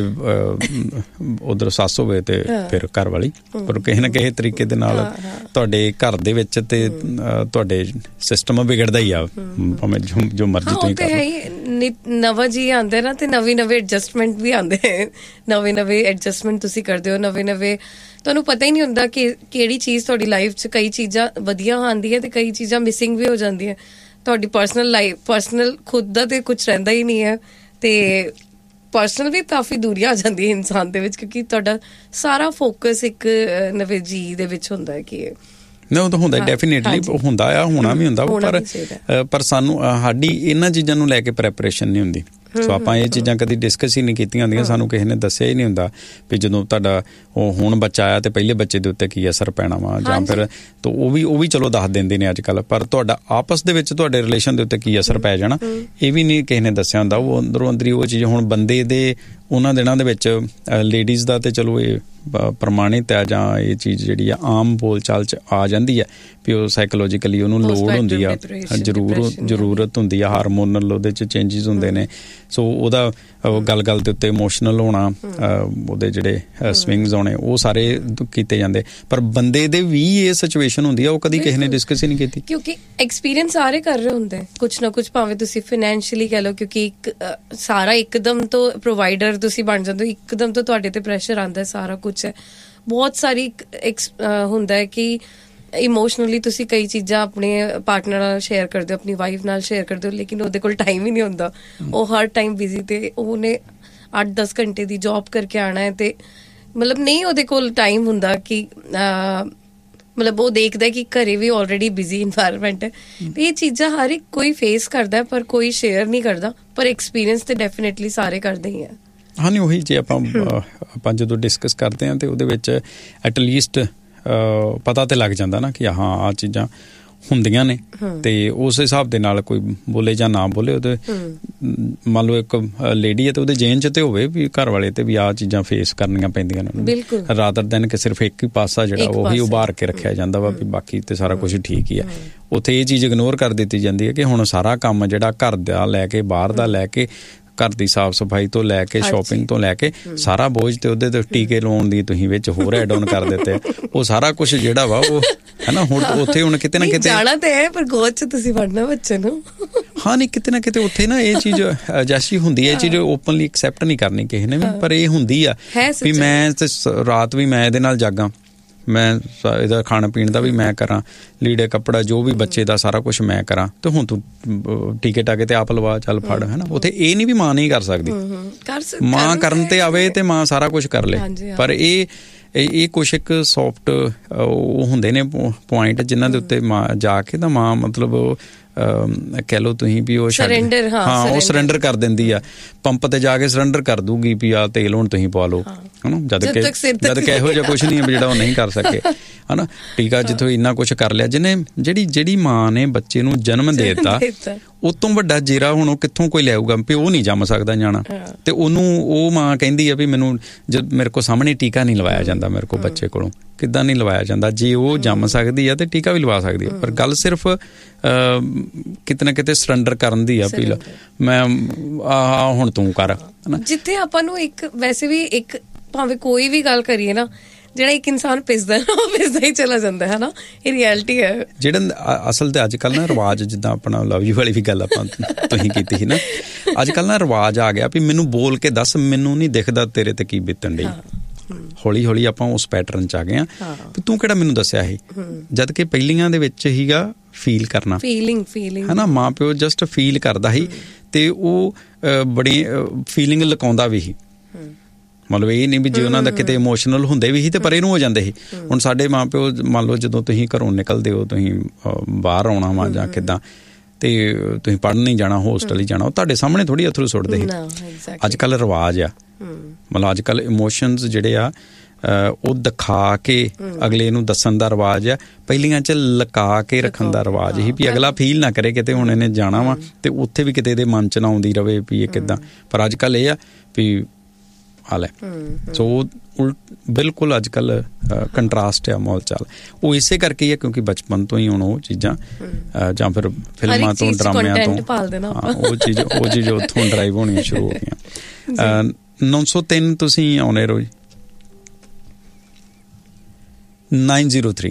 ਉਧਰ ਸੱਸ ਹੋਵੇ ਤੇ ਫਿਰ ਘਰ ਵਾਲੀ। ਪਰ ਕਿਸੇ ਨਾ ਕਿਸੇ ਤਰੀਕੇ ਦੇ ਨਾਲ ਤੁਹਾਡੇ ਘਰ ਦੇ ਵਿੱਚ ਤੇ ਤੁਹਾਡੇ ਸਿਸਟਮ ਵਿਗੜਦਾ ਹੀ ਆ, ਭਾਵੇਂ ਜੋ ਮਰਜ਼ੀ ਤੁਸੀਂ ਕਰ ਲਓ। ਨਵਾਂ ਜੀ ਆਉਂਦੇ ਨਾ ਤੇ ਨਵੀਂ ਨਵੇਂ ਐਡਜਸਟਮੈਂਟ ਵੀ ਆਉਂਦੇ, ਨਵੇਂ ਨਵੇਂ ਐਡਜਸਟਮੈਂਟ ਤੁਸੀਂ ਕਰਦੇ ਹੋ, ਨਵੇਂ ਨਵੇਂ ਤੁਹਾਨੂੰ ਪਤਾ ਹੀ ਨਹੀਂ ਹੁੰਦਾ ਕਿ ਕਿਹੜੀ ਚੀਜ਼ ਤੁਹਾਡੀ ਲਾਈਫ 'ਚ ਕਈ ਚੀਜ਼ਾਂ ਵਧੀਆ ਆਉਂਦੀ ਹੈ ਤੇ ਕਈ ਚੀਜ਼ਾਂ ਮਿਸਿੰਗ ਵੀ ਹੋ ਜਾਂਦੀਆਂ। ਤੁਹਾਡੀ ਪਰਸਨਲ ਲਾਈਫ ਪਰਸਨਲ ਖੁਦ ਦਾ ਤੇ ਕੁਛ ਰਹਿੰਦਾ ਹੀ ਨਹੀਂ ਹੈ ਤੇ ਪਰਸਨਲ ਵੀ ਕਾਫੀ ਦੂਰੀਆਂ ਆ ਜਾਂਦੀ ਹੈ ਇਨਸਾਨ ਦੇ ਵਿੱਚ, ਕਿਉਂਕਿ ਤੁਹਾਡਾ ਸਾਰਾ ਫੋਕਸ ਇੱਕ ਨਵੇਂ ਜੀ ਦੇ ਵਿੱਚ ਹੁੰਦਾ ਹੈ ਕਿ ਨਹੀਂ ਉਹ ਤਾਂ ਹੁੰਦਾ ਡੈਫੀਨੇਟਲੀ ਹੁੰਦਾ ਆ, ਹੋਣਾ ਵੀ ਹੁੰਦਾ, ਪਰ ਪਰ ਸਾਨੂੰ ਸਾਡੀ ਇਹਨਾਂ ਚੀਜ਼ਾਂ ਨੂੰ ਲੈ ਕੇ ਪ੍ਰੈਪਰੇਸ਼ਨ ਨਹੀਂ ਹੁੰਦੀ। ਸੋ ਆਪਾਂ ਇਹ ਚੀਜ਼ਾਂ ਕਦੀ ਡਿਸਕਸ ਹੀ ਨਹੀਂ ਕੀਤੀਆਂ ਹੁੰਦੀਆਂ, ਸਾਨੂੰ ਕਿਸੇ ਨੇ ਦੱਸਿਆ ਹੀ ਨਹੀਂ ਹੁੰਦਾ ਵੀ ਜਦੋਂ ਤੁਹਾਡਾ ਉਹ ਹੁਣ ਬੱਚਾ ਆਇਆ ਤੇ ਪਹਿਲੇ ਬੱਚੇ ਦੇ ਉੱਤੇ ਕੀ ਅਸਰ ਪੈਣਾ ਵਾ, ਜਾਂ ਫਿਰ ਤਾਂ ਉਹ ਵੀ ਉਹ ਵੀ ਚਲੋ ਦੱਸ ਦਿੰਦੇ ਨੇ ਅੱਜ ਕੱਲ੍ਹ, ਪਰ ਤੁਹਾਡਾ ਆਪਸ ਦੇ ਵਿੱਚ ਤੁਹਾਡੇ ਰਿਲੇਸ਼ਨ ਦੇ ਉੱਤੇ ਕੀ ਅਸਰ ਪੈ ਜਾਣਾ ਇਹ ਵੀ ਨਹੀਂ ਕਿਸੇ ਨੇ ਦੱਸਿਆ ਹੁੰਦਾ। ਉਹ ਅੰਦਰੋਂ ਅੰਦਰੀ ਉਹ ਚੀਜ਼ ਹੁਣ ਬੰਦੇ ਦੇ ਉਹਨਾਂ ਦਿਨਾਂ ਦੇ ਵਿੱਚ ਲੇਡੀਜ਼ ਦਾ ਤੇ ਚਲੋ ਇਹ ਪ੍ਰਮਾਣਿਤ ਹੈ ਜਾਂ ਇਹ ਚੀਜ਼ ਜਿਹੜੀ ਆ ਆਮ ਬੋਲ ਚਾਲ 'ਚ ਆ ਜਾਂਦੀ ਹੈ ਵੀ ਉਹ ਸਾਈਕੋਲੋਜੀਕਲੀ ਉਹਨੂੰ ਲੋੜ ਹੁੰਦੀ ਆ, ਜ਼ਰੂਰ ਜ਼ਰੂਰਤ ਹੁੰਦੀ ਆ, ਹਾਰਮੋਨਲ ਉਹਦੇ 'ਚ ਚੇਂਜਿਸ ਹੁੰਦੇ ਨੇ। ਸੋ ਉਹਦਾ ਗੱਲ ਗੱਲ ਦੇ ਉੱਤੇ ਇਮੋਸ਼ਨਲ ਹੋਣਾ, ਉਹਦੇ ਜਿਹੜੇ ਸਵਿੰਗਸ ਹੋਣੇ ਉਹ ਸਾਰੇ ਕੀਤੇ ਜਾਂਦੇ, ਪਰ ਬੰਦੇ ਦੇ ਵੀ ਇਹ ਸਿਚੁਏਸ਼ਨ ਹੁੰਦੀ ਆ ਉਹ ਕਦੀ ਕਿਸੇ ਨੇ ਡਿਸਕਸ ਹੀ ਨਹੀਂ ਕੀਤੀ, ਕਿਉਂਕਿ ਐਕਸਪੀਰੀਅੰਸ ਸਾਰੇ ਕਰ ਰਹੇ ਹੁੰਦੇ ਕੁਛ ਨਾ ਕੁਛ, ਭਾਵੇਂ ਤੁਸੀਂ ਫਾਈਨੈਂਸ਼ੀਅਲੀ ਕਹਿ ਲਓ, ਕਿਉਂਕਿ ਇੱਕ ਸਾਰਾ ਇੱਕਦਮ ਤੋਂ ਪ੍ਰੋਵਾਈਡਰ ਤੁਸੀਂ ਬਣ ਜਾਂਦੇ ਹੋ, ਇੱਕਦਮ ਤੋਂ ਤੁਹਾਡੇ ਤੇ ਪ੍ਰੈਸ਼ਰ ਆਉਂਦਾ, ਸਾਰਾ ਕੁਛ ਹੈ, ਬਹੁਤ ਸਾਰੀ ਹੁੰਦਾ ਹੈ ਕਿ ਇਮੋਸ਼ਨਲੀ ਤੁਸੀਂ ਕਈ ਚੀਜ਼ਾਂ ਆਪਣੇ ਪਾਰਟਨਰ ਨਾਲ ਸ਼ੇਅਰ ਕਰਦੇ ਹੋ, ਆਪਣੀ ਵਾਈਫ ਨਾਲ ਸ਼ੇਅਰ ਕਰਦੇ ਹੋ, ਲੇਕਿਨ ਉਹਦੇ ਕੋਲ ਟਾਈਮ ਹੀ ਨਹੀਂ ਹੁੰਦਾ, ਉਹ ਹਰ ਟਾਈਮ ਬਿਜ਼ੀ, ਤੇ ਉਹਨੇ ਅੱਠ ਦਸ ਘੰਟੇ ਦੀ ਜੌਬ ਕਰਕੇ ਆਉਣਾ ਹੈ ਤੇ ਮਤਲਬ ਨਹੀਂ ਉਹਦੇ ਕੋਲ ਟਾਈਮ ਹੁੰਦਾ ਕਿ ਮਤਲਬ ਉਹ ਦੇਖਦਾ ਕਿ ਘਰੇ ਵੀ ਆਲਰੇਡੀ ਬਿਜ਼ੀ ਇਨਵਾਇਰਮੈਂਟ ਹੈ। ਤੇ ਇਹ ਚੀਜ਼ਾਂ ਹਰ ਇੱਕ ਕੋਈ ਫੇਸ ਕਰਦਾ ਪਰ ਕੋਈ ਸ਼ੇਅਰ ਨਹੀਂ ਕਰਦਾ, ਪਰ ਐਕਸਪੀਰੀਅੰਸ ਤੇ ਡੈਫੀਨੇਟਲੀ ਸਾਰੇ ਕਰਦੇ ਹੀ ਆ। ਹਾਂ ਨਹੀਂ ਉਹੀ ਜੇ ਆਪਾਂ ਆਪਾਂ ਜਦੋਂ ਡਿਸਕਸ ਕਰਦੇ ਹਾਂ ਤੇ ਉਹਦੇ ਵਿੱਚ ਐਟਲੀਸਟ ਪਤਾ ਤੇ ਲੱਗ ਜਾਂਦਾ ਨਾ ਕਿ ਹਾਂ ਆਹ ਚੀਜ਼ਾਂ ਹੁੰਦੀਆਂ ਨੇ, ਤੇ ਉਸ ਹਿਸਾਬ ਦੇ ਨਾਲ ਕੋਈ ਬੋਲੇ ਜਾਂ ਨਾ ਬੋਲੇ ਉਹਦੇ ਮੰਨ ਲਓ ਇੱਕ ਲੇਡੀ ਹੈ ਤੇ ਉਹਦੇ ਜੇਨ 'ਚ ਤੇ ਹੋਵੇ ਵੀ ਘਰ ਵਾਲੇ ਤੇ ਵੀ ਆਹ ਚੀਜ਼ਾਂ ਫੇਸ ਕਰਨੀਆਂ ਪੈਂਦੀਆਂ ਨੇ ਉਹਨੂੰ, ਰਾਦਰ ਦਿਨ ਕਿ ਸਿਰਫ ਇੱਕ ਹੀ ਪਾਸਾ ਜਿਹੜਾ ਉਹੀ ਉਭਾਰ ਕੇ ਰੱਖਿਆ ਜਾਂਦਾ ਵਾ ਵੀ ਬਾਕੀ ਤੇ ਸਾਰਾ ਕੁਛ ਠੀਕ ਹੀ ਆ। ਉੱਥੇ ਇਹ ਚੀਜ਼ ਇਗਨੋਰ ਕਰ ਦਿੱਤੀ ਜਾਂਦੀ ਹੈ ਕਿ ਹੁਣ ਸਾਰਾ ਕੰਮ ਜਿਹੜਾ ਘਰ ਦਾ ਲੈ ਕੇ ਬਾਹਰ ਦਾ ਲੈ ਕੇ ਘਰ ਦੀ ਸਾਫ਼ ਸਫਾਈ ਤੋਂ ਲੈ ਕੇ ਸ਼ੋਪਿੰਗ ਤੋਂ ਲੈ ਕੇ ਸਾਰਾ ਬੋਝ ਤੇ ਉਹਦੇ ਤੇ ਟੀਕੇ ਲਾਉਣ ਦੀ ਤੁਸੀਂ ਵਿੱਚ ਹੋਰ ਐਡ ਆਨ ਕਰ ਦਿੱਤੇ, ਉਹ ਸਾਰਾ ਕੁਛ ਜਿਹੜਾ ਵਾ ਉਹ ਹੈ ਨਾ ਹੁਣ ਉੱਥੇ ਹੁਣ ਕਿਤੇ ਨਾ ਕਿਤੇ ਜਾਣਾ ਤੇ ਹੈ ਪਰ ਗੋਦ 'ਚ ਤੁਸੀਂ ਵੜਨਾ ਬੱਚੇ ਨੂੰ। ਹਾਂ ਨਹੀਂ ਕਿਤੇ ਨਾ ਕਿਤੇ ਉੱਥੇ ਨਾ ਇਹ ਚੀਜ਼ ਜੈਸੀ ਹੁੰਦੀ ਹੈ, ਇਹ ਚੀਜ਼ ਓਪਨਲੀ ਐਕਸੈਪਟ ਨਹੀਂ ਕਰਨੀ ਕਿਸੇ ਨੇ ਵੀ, ਪਰ ਇਹ ਹੁੰਦੀ ਆ ਵੀ ਮੈਂ ਤੇ ਰਾਤ ਵੀ ਮੈਂ ਇਹਦੇ ਨਾਲ ਜਾਗਾਂ, ਮੈਂ ਇਹਦਾ ਖਾਣ ਪੀਣ ਦਾ ਵੀ ਮੈਂ ਕਰਾਂ, ਲੀੜੇ ਕੱਪੜਾ ਜੋ ਵੀ ਬੱਚੇ ਦਾ ਸਾਰਾ ਕੁਛ ਮੈਂ ਕਰਾਂ, ਤੇ ਹੁਣ ਤੂੰ ਟੀਕੇ ਟਾਕੇ ਤੇ ਆਪ ਲਵਾ ਚੱਲ ਫੜ, ਹੈ ਨਾ। ਉੱਥੇ ਇਹ ਨਹੀਂ ਵੀ ਮਾਂ ਨਹੀਂ ਕਰ ਸਕਦੀ, ਮਾਂ ਕਰਨ ਤੇ ਆਵੇ ਤੇ ਮਾਂ ਸਾਰਾ ਕੁਛ ਕਰ ਲੇ, ਪਰ ਇਹ ਇਹ ਕੁਛ ਇੱਕ ਸੌਫਟ ਉਹ ਹੁੰਦੇ ਨੇ ਪੁਆਇੰਟ ਜਿਨ੍ਹਾਂ ਦੇ ਉੱਤੇ ਮਾਂ ਜਾ ਕੇ ਤਾਂ ਮਾਂ ਮਤਲਬ ਕਹਿ ਲਓ ਤੁਸੀਂ ਵੀ ਉਹ ਸਰੈਂਡਰ ਹਾਂ ਉਹ ਸਰੈਂਡਰ ਕਰ ਦਿੰਦੀ ਆ, ਪੰਪ ਤੇ ਜਾ ਕੇ ਸਰੈਂਡਰ ਕਰ ਦੂਗੀ ਵੀ ਆ ਤੇਲ ਹੁਣ ਤੁਸੀਂ ਪਵਾ ਲਓ ਹਨਾ, ਜਦ ਕਿ ਜਦ ਕਿ ਇਹੋ ਜਿਹਾ ਕੁਛ ਨਹੀਂ ਹੈ ਜਿਹੜਾ ਉਹ ਨਹੀਂ ਕਰ ਸਕੇ ਹਨਾ। ਟੀਕਾ ਜਿੱਥੋਂ ਇੰਨਾ ਕੁਛ ਕਰ ਲਿਆ, ਜਿਹਨੇ ਜਿਹੜੀ ਜਿਹੜੀ ਮਾਂ ਨੇ ਬੱਚੇ ਨੂੰ ਜਨਮ ਦੇ ਦਿੱਤਾ ਉਹ ਤੋਂ ਵੱਡਾ ਜੇਰਾ ਹੁਣ ਉਹ ਕਿੱਥੋਂ ਕੋਈ ਲਿਆਊਗਾ ਵੀ ਉਹ ਨਹੀਂ ਜੰਮ ਸਕਦਾ ਜਾਣਾ, ਤੇ ਉਹਨੂੰ ਉਹ ਮਾਂ ਕਹਿੰਦੀ ਆ ਵੀ ਮੈਨੂੰ ਜਦ ਮੇਰੇ ਕੋਲ ਸਾਹਮਣੇ ਟੀਕਾ ਨਹੀਂ ਲਵਾਇਆ ਜਾਂਦਾ, ਮੇਰੇ ਕੋਲ ਬੱਚੇ ਕੋਲੋਂ ਕਿੱਦਾਂ ਨਹੀਂ ਲਵਾਇਆ ਜਾਂਦਾ, ਜੇ ਉਹ ਜੰਮ ਸਕਦੀ ਆ ਤੇ ਟੀਕਾ ਵੀ ਲਵਾ ਸਕਦੀ ਆ। ਪਰ ਗੱਲ ਸਿਰਫ ਕਿਤੇ ਨਾ ਕਿਤੇ ਸਰੈਂਡਰ ਕਰਨ ਦੀ ਆ, ਵੀ ਮੈਂ ਆ ਹੁਣ ਤੂੰ ਕਰ ਹਨਾ। ਜਿੱਥੇ ਆਪਾਂ ਨੂੰ ਇੱਕ ਵੈਸੇ ਵੀ ਇੱਕ ਭਾਵੇਂ ਕੋਈ ਵੀ ਗੱਲ ਕਰੀਏ ਨਾ, ਜਿਹੜਾ ਇੱਕ ਇਨਸਾਨ ਪਿਸਦਾ ਨਾ ਉਹ ਪਿਸਦਾ ਹੀ ਚਲਾ ਜਾਂਦਾ ਹੈ ਨਾ, ਇਹ ਰਿਐਲਿਟੀ ਹੈ। ਜਿਹੜਾ ਅਸਲ ਤੇ ਅੱਜ ਕੱਲ੍ਹ ਨਾ ਰਿਵਾਜ, ਜਿੱਦਾਂ ਆਪਣਾ ਲਵ ਯੂ ਵਾਲੀ ਵੀ ਗੱਲ ਆਪਾਂ ਤੁਸੀਂ ਕੀਤੀ ਸੀ ਨਾ, ਅੱਜ ਕੱਲ੍ਹ ਨਾ ਰਿਵਾਜ ਆ ਗਿਆ ਵੀ ਮੈਨੂੰ ਬੋਲ ਕੇ ਦੱਸ, ਮੈਨੂੰ ਨਹੀਂ ਦਿਖਦਾ ਤੇਰੇ ਤੇ ਕੀ ਬੀਤਣ ਡਈ। ਹੌਲੀ ਹੌਲੀ ਆਪਾਂ ਉਸ ਪੈਟਰਨ 'ਚ ਆ ਗਏ ਹਾਂ ਵੀ ਤੂੰ ਕਿਹੜਾ ਮੈਨੂੰ ਦੱਸਿਆ ਸੀ, ਜਦ ਕਿ ਪਹਿਲੀਆਂ ਦੇ ਵਿੱਚ ਹੀਗਾ ਫੀਲ ਕਰਨਾ, ਫੀਲਿੰਗ ਫੀਲਿੰਗ ਹੈ ਨਾ, ਮਾਂ ਪਿਓ ਜਸਟ ਫੀਲ ਕਰਦਾ ਸੀ ਤੇ ਉਹ ਬੜੀ ਫੀਲਿੰਗ ਲੁਕਾਉਂਦਾ ਵੀ ਸੀ। ਮਤਲਬ ਇਹ ਨਹੀਂ ਵੀ ਜੇ ਉਹਨਾਂ ਦਾ ਕਿਤੇ ਇਮੋਸ਼ਨਲ ਹੁੰਦੇ ਵੀ ਸੀ ਤੇ ਪਰੇ ਨੂੰ ਹੋ ਜਾਂਦੇ ਸੀ। ਹੁਣ ਸਾਡੇ ਮਾਂ ਪਿਓ ਮੰਨ ਲਓ ਜਦੋਂ ਤੁਸੀਂ ਘਰੋਂ ਨਿਕਲਦੇ ਹੋ, ਤੁਸੀਂ ਬਾਹਰ ਆਉਣਾ ਵਾ ਜਾਂ ਕਿੱਦਾਂ, ਤੇ ਤੁਸੀਂ ਪੜ੍ਹਨ ਨਹੀਂ ਜਾਣਾ, ਹੋਸਟਲ ਹੀ ਜਾਣਾ, ਉਹ ਤੁਹਾਡੇ ਸਾਹਮਣੇ ਥੋੜ੍ਹੀ ਅਥਰੂ ਸੁੱਟਦੇ ਸੀ। ਅੱਜ ਕੱਲ੍ਹ ਰਿਵਾਜ ਆ, ਮਤਲਬ ਅੱਜ ਕੱਲ੍ਹ ਇਮੋਸ਼ਨਸ ਜਿਹੜੇ ਆ ਉਹ ਦਿਖਾ ਕੇ ਅਗਲੇ ਨੂੰ ਦੱਸਣ ਦਾ ਰਿਵਾਜ ਆ, ਪਹਿਲੀਆਂ 'ਚ ਲੁਕਾ ਕੇ ਰੱਖਣ ਦਾ ਰਿਵਾਜ ਸੀ ਵੀ ਅਗਲਾ ਫੀਲ ਨਾ ਕਰੇ ਕਿਤੇ ਹੁਣ ਇਹਨੇ ਜਾਣਾ ਵਾ ਤੇ ਉੱਥੇ ਵੀ ਕਿਤੇ ਇਹਦੇ ਮਨ 'ਚ ਨਾ ਆਉਂਦੀ ਰਵੇ ਵੀ ਇਹ ਕਿੱਦਾਂ। ਪਰ ਅੱਜ ਕੱਲ੍ਹ ਇਹ ਆ ਵੀ ਹਾਲ ਹੈ, ਸੋ ਉਲ ਬਿਲਕੁਲ ਅੱਜ ਕੱਲ੍ਹ ਕੰਟਰਾਸਟ ਆ ਮਾਹੌਲ ਚਾਲ। ਉਹ ਇਸੇ ਕਰਕੇ ਹੀ ਹੈ ਕਿਉਂਕਿ ਬਚਪਨ ਤੋਂ ਹੀ ਹੁਣ ਉਹ ਚੀਜ਼ਾਂ ਜਾਂ ਫਿਰ ਫਿਲਮਾਂ ਤੋਂ ਡਰਾਮਿਆਂ ਤੋਂ ਉਹ ਚੀਜ਼ ਉਹ ਚੀਜ਼ ਉੱਥੋਂ ਡਰਾਈਵ ਹੋਣੀਆਂ ਸ਼ੁਰੂ ਹੋ ਗਈਆਂ। ਨੌ ਸੌ ਤਿੰਨ ਤੁਸੀਂ ਆਉਣੇ ਰੋ ਜੀ, ਨਾਈਨ ਜ਼ੀਰੋ ਥ੍ਰੀ।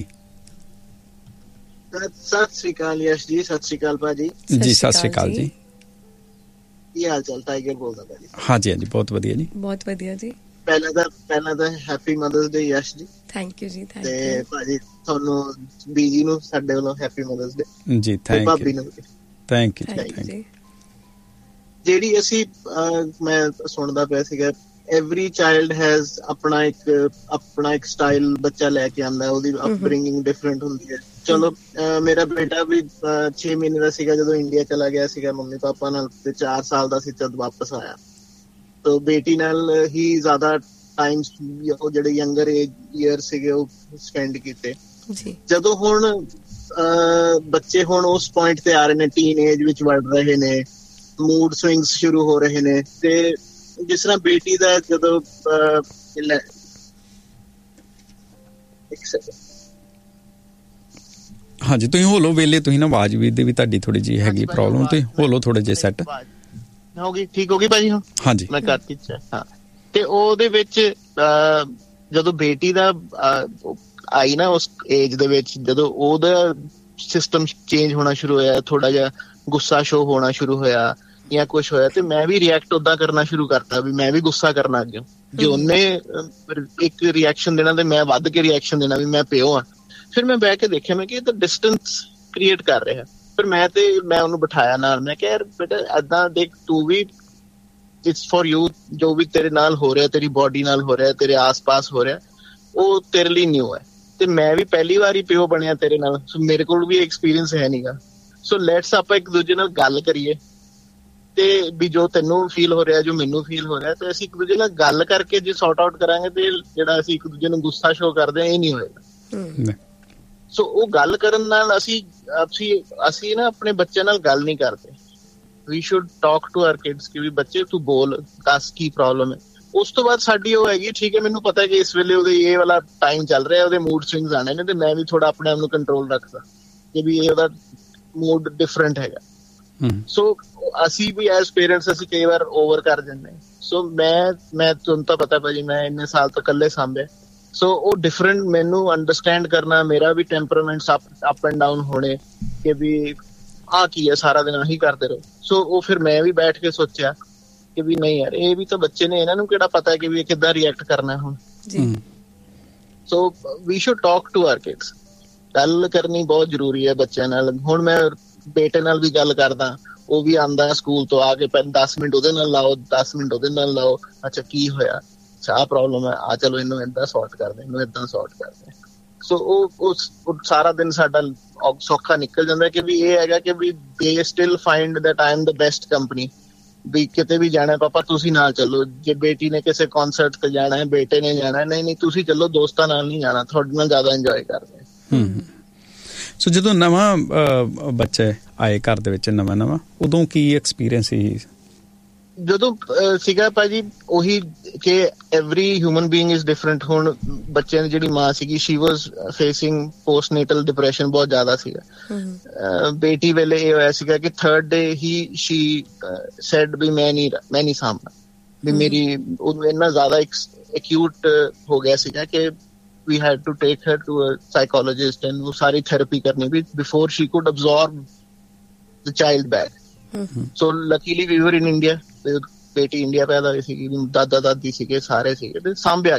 ਸਤਿ ਸ਼੍ਰੀ ਅਕਾਲ ਯਸ਼ ਜੀ। ਸਤਿ ਸ਼੍ਰੀ ਅਕਾਲ ਭਾਜੀ ਜੀ। ਸਤਿ ਸ਼੍ਰੀ ਅਕਾਲ ਜੀ। ਕੀ ਹਾਲ ਚਾਲ? ਟਾਈਗਰ ਬੋਲਦਾ ਭਾਜੀ। ਹਾਂਜੀ ਹਾਂਜੀ ਬਹੁਤ ਵਧੀਆ ਜੀ, ਬਹੁਤ ਵਧੀਆ ਜੀ। ਪਹਿਲਾਂ ਤਾਂ ਪਹਿਲਾਂ ਤਾਂ ਹੈਪੀ ਮਦਰਸ ਡੇ ਯਸ਼ ਜੀ। ਥੈਂਕ ਯੂ ਜੀ। Thank you. ਤੇ ਭਾਜੀ ਤੁਹਾਨੂੰ ਬੀਜੀ ਨੂੰ ਸਾਡੇ ਵੱਲੋਂ ਹੈਪੀ ਮਦਰਸ ਡੇ ਜੀ। Thank you. ਭਾਬੀ ਨੂੰ ਥੈਂਕ ਯੂ ਜੀ। ਜਿਹੜੀ ਅਸੀਂ ਮੈਂ ਸੁਣਦਾ ਪਿਆ ਸੀਗਾ, ਐਵਰੀ ਚਾਈਲਡ ਹੈਜ਼ ਆਪਣਾ ਇੱਕ ਆਪਣਾ ਇੱਕ ਸਟਾਈਲ ਬੱਚਾ ਲੈ ਕੇ ਆਉਂਦਾ, ਉਹਦੀ ਅਪਬ੍ਰਿੰਗਿੰਗ ਡਿਫਰੈਂਟ ਹੁੰਦੀ ਹੈ। ਚਲੋ ਮੇਰਾ ਬੇਟਾ ਵੀ ਛੇ ਮਹੀਨੇ ਦਾ ਸੀਗਾ ਜਦੋਂ ਇੰਡੀਆ ਚਲਾ ਗਿਆ ਸੀਗਾ ਮੰਮੀ ਪਾਪਾ ਨਾਲ, ਤੇ ਚਾਰ ਸਾਲ ਦਾ ਸੀ ਜਦ ਵਾਪਸ ਆਇਆ। ਤਾਂ ਬੇਟੀ ਨਾਲ ਹੀ ਜ਼ਿਆਦਾ ਟਾਈਮ ਉਹ ਜਿਹੜੇ ਯੰਗਰ ਏਜ ਈਅਰ ਸੀਗੇ ਉਹ ਸਪੈਂਡ ਕੀਤੇ। ਜਦੋਂ ਹੁਣ ਬੱਚੇ ਹੁਣ ਉਸ ਪੁਆਇੰਟ ਤੇ ਆ ਰਹੇ ਨੇ, ਟੀਨ ਏਜ ਵਿੱਚ ਵੜ ਰਹੇ ਨੇ, ਮੂਡ ਸਵਿੰਗਸ ਸ਼ੁਰੂ ਹੋ ਰਹੇ ਨੇ, ਤੇ ਜਿਸ ਤਰ੍ਹਾਂ ਬੇਟੀ ਦਾ ਜਦੋਂ ਹਾਂਜੀ ਤੁਸੀਂ ਹੋਲੋ ਵੇਲੇ ਤੁਸੀਂ ਨਾ ਆਵਾਜ਼ ਵੀ ਦੇ ਵੀ ਤੁਹਾਡੀ ਥੋੜੀ ਜਿਹੀ ਹੈਗੀ ਪ੍ਰੋਬਲਮ, ਤੁਸੀਂ ਹੋਲੋ ਥੋੜੇ ਜਿਹੇ ਸੈੱਟ ਹੋ ਗਈ। ਠੀਕ ਹੋ ਗਈ ਭਾਜੀ? ਹਾਂ ਹਾਂਜੀ ਮੈਂ ਕਰਤੀ। ਹਾਂ ਤੇ ਉਹਦੇ ਵਿੱਚ ਜਦੋਂ ਬੇਟੀ ਦਾ ਆਈ ਨਾ ਉਸ ਏਜ ਦੇ ਵਿੱਚ, ਜਦੋਂ ਉਹਦਾ ਸਿਸਟਮ ਚੇਂਜ ਹੋਣਾ ਸ਼ੁਰੂ ਹੋਇਆ, ਥੋੜਾ ਜਿਹਾ ਗੁੱਸਾ ਸ਼ੋ ਹੋਣਾ ਸ਼ੁਰੂ ਹੋਇਆ ਜਾਂ ਕੁਛ ਹੋਇਆ, ਤੇ ਮੈਂ ਵੀ ਰਿਐਕਟ ਓਦਾਂ ਕਰਨਾ ਸ਼ੁਰੂ ਕਰਤਾ ਵੀ ਮੈਂ ਵੀ ਗੁੱਸਾ ਕਰਨਾ ਅੱਗੇ। ਜੇ ਉਹਨੇ ਇੱਕ ਰਿਐਕਸ਼ਨ ਦੇਣਾ ਤੇ ਮੈਂ ਵੱਧ ਕੇ ਰਿਐਕਸ਼ਨ ਦੇਣਾ ਵੀ ਮੈਂ ਪਿਓ ਆ। ਫਿਰ ਮੈਂ ਬਹਿ ਕੇ ਦੇਖਿਆ, ਮੈਂ ਕਿ ਇਹ ਤਾਂ ਡਿਸਟੈਂਸ ਕ੍ਰੀਏਟ ਕਰ ਰਿਹਾ। ਫਿਰ ਮੈਂ ਤੇ ਮੈਂ ਉਹਨੂੰ ਬਿਠਾਇਆ ਨਾਲ, ਮੈਂ ਕਿਹਾ ਯਾਰ ਬੇਟਾ ਏਦਾਂ ਦੇਖ, ਤੂੰ ਵੀ ਇਟਸ ਫॉर ਯੂ, ਜੋ ਵੀ ਤੇਰੇ ਨਾਲ ਹੋ ਰਿਹਾ, ਤੇਰੀ ਬੋਡੀ ਨਾਲ ਹੋ ਰਿਹਾ, ਤੇਰੇ ਆਸ-ਪਾਸ ਹੋ ਰਿਹਾ, ਉਹ ਤੇਰੇ ਲਈ ਨਿਊ ਹੈ, ਤੇ ਮੈਂ ਵੀ ਪਹਿਲੀ ਵਾਰ ਹੀ ਪਿਓ ਬਣਿਆ ਤੇਰੇ ਨਾਲ, ਸੋ ਮੇਰੇ ਕੋਲ ਵੀ ਐਕਸਪੀਰੀਅੰਸ ਹੈ ਨੀਗਾ। ਸੋ ਲੈਟਸ ਆਪਾਂ ਇੱਕ ਦੂਜੇ ਨਾਲ ਗੱਲ ਕਰੀਏ, ਤੇ ਵੀ ਜੋ ਤੈਨੂੰ ਫੀਲ ਹੋ ਰਿਹਾ, ਜੋ ਮੈਨੂੰ ਫੀਲ ਹੋ ਰਿਹਾ, ਤੇ ਅਸੀਂ ਇੱਕ ਦੂਜੇ ਨਾਲ ਗੱਲ ਕਰਕੇ ਜੇ ਸੌਟ ਆਊਟ ਕਰਾਂਗੇ ਤੇ ਜਿਹੜਾ ਅਸੀਂ ਇੱਕ ਦੂਜੇ ਨੂੰ ਗੁੱਸਾ ਸ਼ੋ ਕਰਦੇ ਹਾਂ ਇਹ ਨਹੀਂ ਹੋਏਗਾ। ਸੋ ਉਹ ਗੱਲ ਕਰਨ ਨਾਲ ਅਸੀਂ ਅਸੀਂ ਅਸੀਂ ਨਾ ਆਪਣੇ ਬੱਚਿਆਂ ਨਾਲ ਗੱਲ ਨਹੀਂ ਕਰਦੇ। We should talk to R kids ਕਿ ਵੀ ਬੱਚੇ ਤੂੰ ਬੋਲ, ਦੱਸ ਕੀ ਪ੍ਰੋਬਲਮ ਹੈ। ਉਸ ਤੋਂ ਬਾਅਦ ਸਾਡੀ ਉਹ ਹੈਗੀ, ਠੀਕ ਹੈ ਮੈਨੂੰ ਪਤਾ ਕਿ ਇਸ ਵੇਲੇ ਉਹਦੇ ਇਹ ਵਾਲਾ ਟਾਈਮ ਚੱਲ ਰਿਹਾ, ਉਹਦੇ ਮੂਡ ਸਵਿੰਗਸ ਆਣੇ ਨੇ, ਤੇ ਮੈਂ ਵੀ ਥੋੜਾ ਆਪਣੇ ਆਪ ਨੂੰ ਕੰਟਰੋਲ ਰੱਖਦਾ ਕਿ ਵੀ ਇਹ ਉਹਦਾ ਮੂਡ ਡਿਫਰੈਂਟ ਹੈਗਾ। ਸੋ ਅਸੀਂ ਵੀ ਐਜ਼ ਪੇਰੈਂਟਸ ਅਸੀਂ ਕਈ ਵਾਰ ਓਵਰ ਕਰ ਜਾਂਦੇ ਹਾਂ। ਸੋ ਮੈਂ ਮੈਂ ਤੁਹਾਨੂੰ ਤਾਂ ਪਤਾ ਭਾਜੀ ਮੈਂ ਇੰਨੇ ਸਾਲ ਤੋਂ ਇਕੱਲੇ ਸਾਂਭਿਆ, ਸੋ ਉਹ ਡਿਫਰੈਂਟ ਮੈਨੂੰ ਅੰਡਰਸਟੈਂਡ ਕਰਨਾ, ਮੇਰਾ ਵੀ ਟੈਂਪਰਾਮੈਂਟਸ ਅਪ ਐਂਡ ਡਾਊਨ ਹੋਣੇ ਕਿ ਵੀ ਆਹ ਕੀ ਹੈ, ਸਾਰਾ ਦਿਨ ਆਹੀ ਕਰਦੇ ਰਹੋ। ਸੋ ਉਹ ਫਿਰ ਮੈਂ ਵੀ ਬੈਠ ਕੇ ਸੋਚਿਆ ਕਿ ਵੀ ਨਹੀਂ ਯਾਰ, ਇਹ ਵੀ ਤਾਂ ਬੱਚੇ ਨੇ, ਇਹਨਾਂ ਨੂੰ ਕਿਹੜਾ ਪਤਾ ਹੈ ਕਿ ਵੀ ਕਿੱਦਾਂ ਰਿਐਕਟ ਕਰਨਾ ਹੁਣ। ਸੋ we should talk to R kids. ਗੱਲ ਕਰਨੀ ਬਹੁਤ ਜ਼ਰੂਰੀ ਹੈ ਬੱਚਿਆਂ ਨਾਲ। ਹੁਣ ਮੈਂ ਬੇਟੇ ਨਾਲ ਵੀ ਗੱਲ ਕਰਦਾ, ਉਹ ਵੀ ਆਉਂਦਾ ਸਕੂਲ ਤੋਂ ਆ ਕੇ ਦਸ ਮਿੰਟ ਉਹਦੇ ਨਾਲ ਲਾਓ, ਦਸ ਮਿੰਟ ਉਹਦੇ ਨਾਲ ਲਾਓ। ਅੱਛਾ ਕੀ ਹੋਇਆ? ਆਹ ਪ੍ਰੋਬਲਮ ਹੈ, ਆ ਚਲੋ ਇਹਨੂੰ ਏਦਾਂ ਸੌਰਟ ਕਰਦੇ, ਇਹਨੂੰ ਏਦਾਂ ਸੌਰਟ ਕਰਦੇ। ਸੋ ਉਹ ਸਾਰਾ ਦਿਨ ਸਾਡਾ ਸੌਖਾ ਨਿਕਲ ਜਾਂਦਾ ਕਿ ਵੀ ਇਹ ਹੈਗਾ ਕਿ ਵੀ ਦੇ still find that I am the best company. ਵੀ ਕਿਤੇ ਵੀ ਜਾਣਾ ਪਾਪਾ ਤੁਸੀਂ ਨਾਲ ਚੱਲੋ, ਜੇ ਬੇਟੀ ਨੇ ਕਿਸੇ ਕਨਸਰਟ ਤੇ ਜਾਣਾ ਹੈ, ਬੇਟੇ ਨੇ ਜਾਣਾ, ਨਹੀਂ ਨਹੀਂ ਤੁਸੀਂ ਚੱਲੋ, ਦੋਸਤਾਂ ਨਾਲ ਨਹੀਂ ਜਾਣਾ, ਤੁਹਾਡੇ ਨਾਲ ਜ਼ਿਆਦਾ ਇੰਜੋਏ ਕਰਦੇ। ਹੂੰ। ਸੋ ਜਦੋਂ ਨਵਾਂ ਬੱਚੇ ਆਏ ਘਰ ਦੇ ਵਿੱਚ ਨਵਾਂ ਨਵਾਂ ਉਦੋਂ ਕੀ ਐਕਸਪੀਰੀਅੰਸ ਸੀ? ਜਦੋਂ ਸੀਗਾ ਭਾਜੀ ਉਹੀ ਕਿ every human being is different. ਹੁਣ ਬੱਚਿਆਂ ਦੀ ਜਿਹੜੀ ਮਾਂ ਸੀਗੀ ਸ਼ੀ ਵਾਜ਼ ਫੇਸਿੰਗ ਪੋਸਟਨੇਟਲ ਡਿਪਰੈਸ਼ਨ ਬਹੁਤ ਜ਼ਿਆਦਾ ਸੀਗਾ। ਬੇਟੀ ਵੇਲੇ ਇਹ ਹੋਇਆ ਸੀਗਾ ਕਿ ਥਰਡ ਡੇ ਹੀ ਸ਼ੀ ਸੈਡ ਵੀ ਮੈਂ ਨਹੀਂ ਮੈਂ ਨਹੀਂ ਸਾਂਭਣਾ, ਵੀ ਮੇਰੀ ਉਹਨੂੰ ਇੰਨਾ ਜ਼ਿਆਦਾ ਐਕਿਊਟ ਹੋ ਗਿਆ ਸੀਗਾ ਕਿ we had to take her to a psychologist and वो सारी therapy करनी भी before she could absorb the child back. Mm-hmm. So luckily we were in India. बेटी इंडिया पैदा हुई सी, दादा दादी सीगे, सारे सीगे ते सांभिया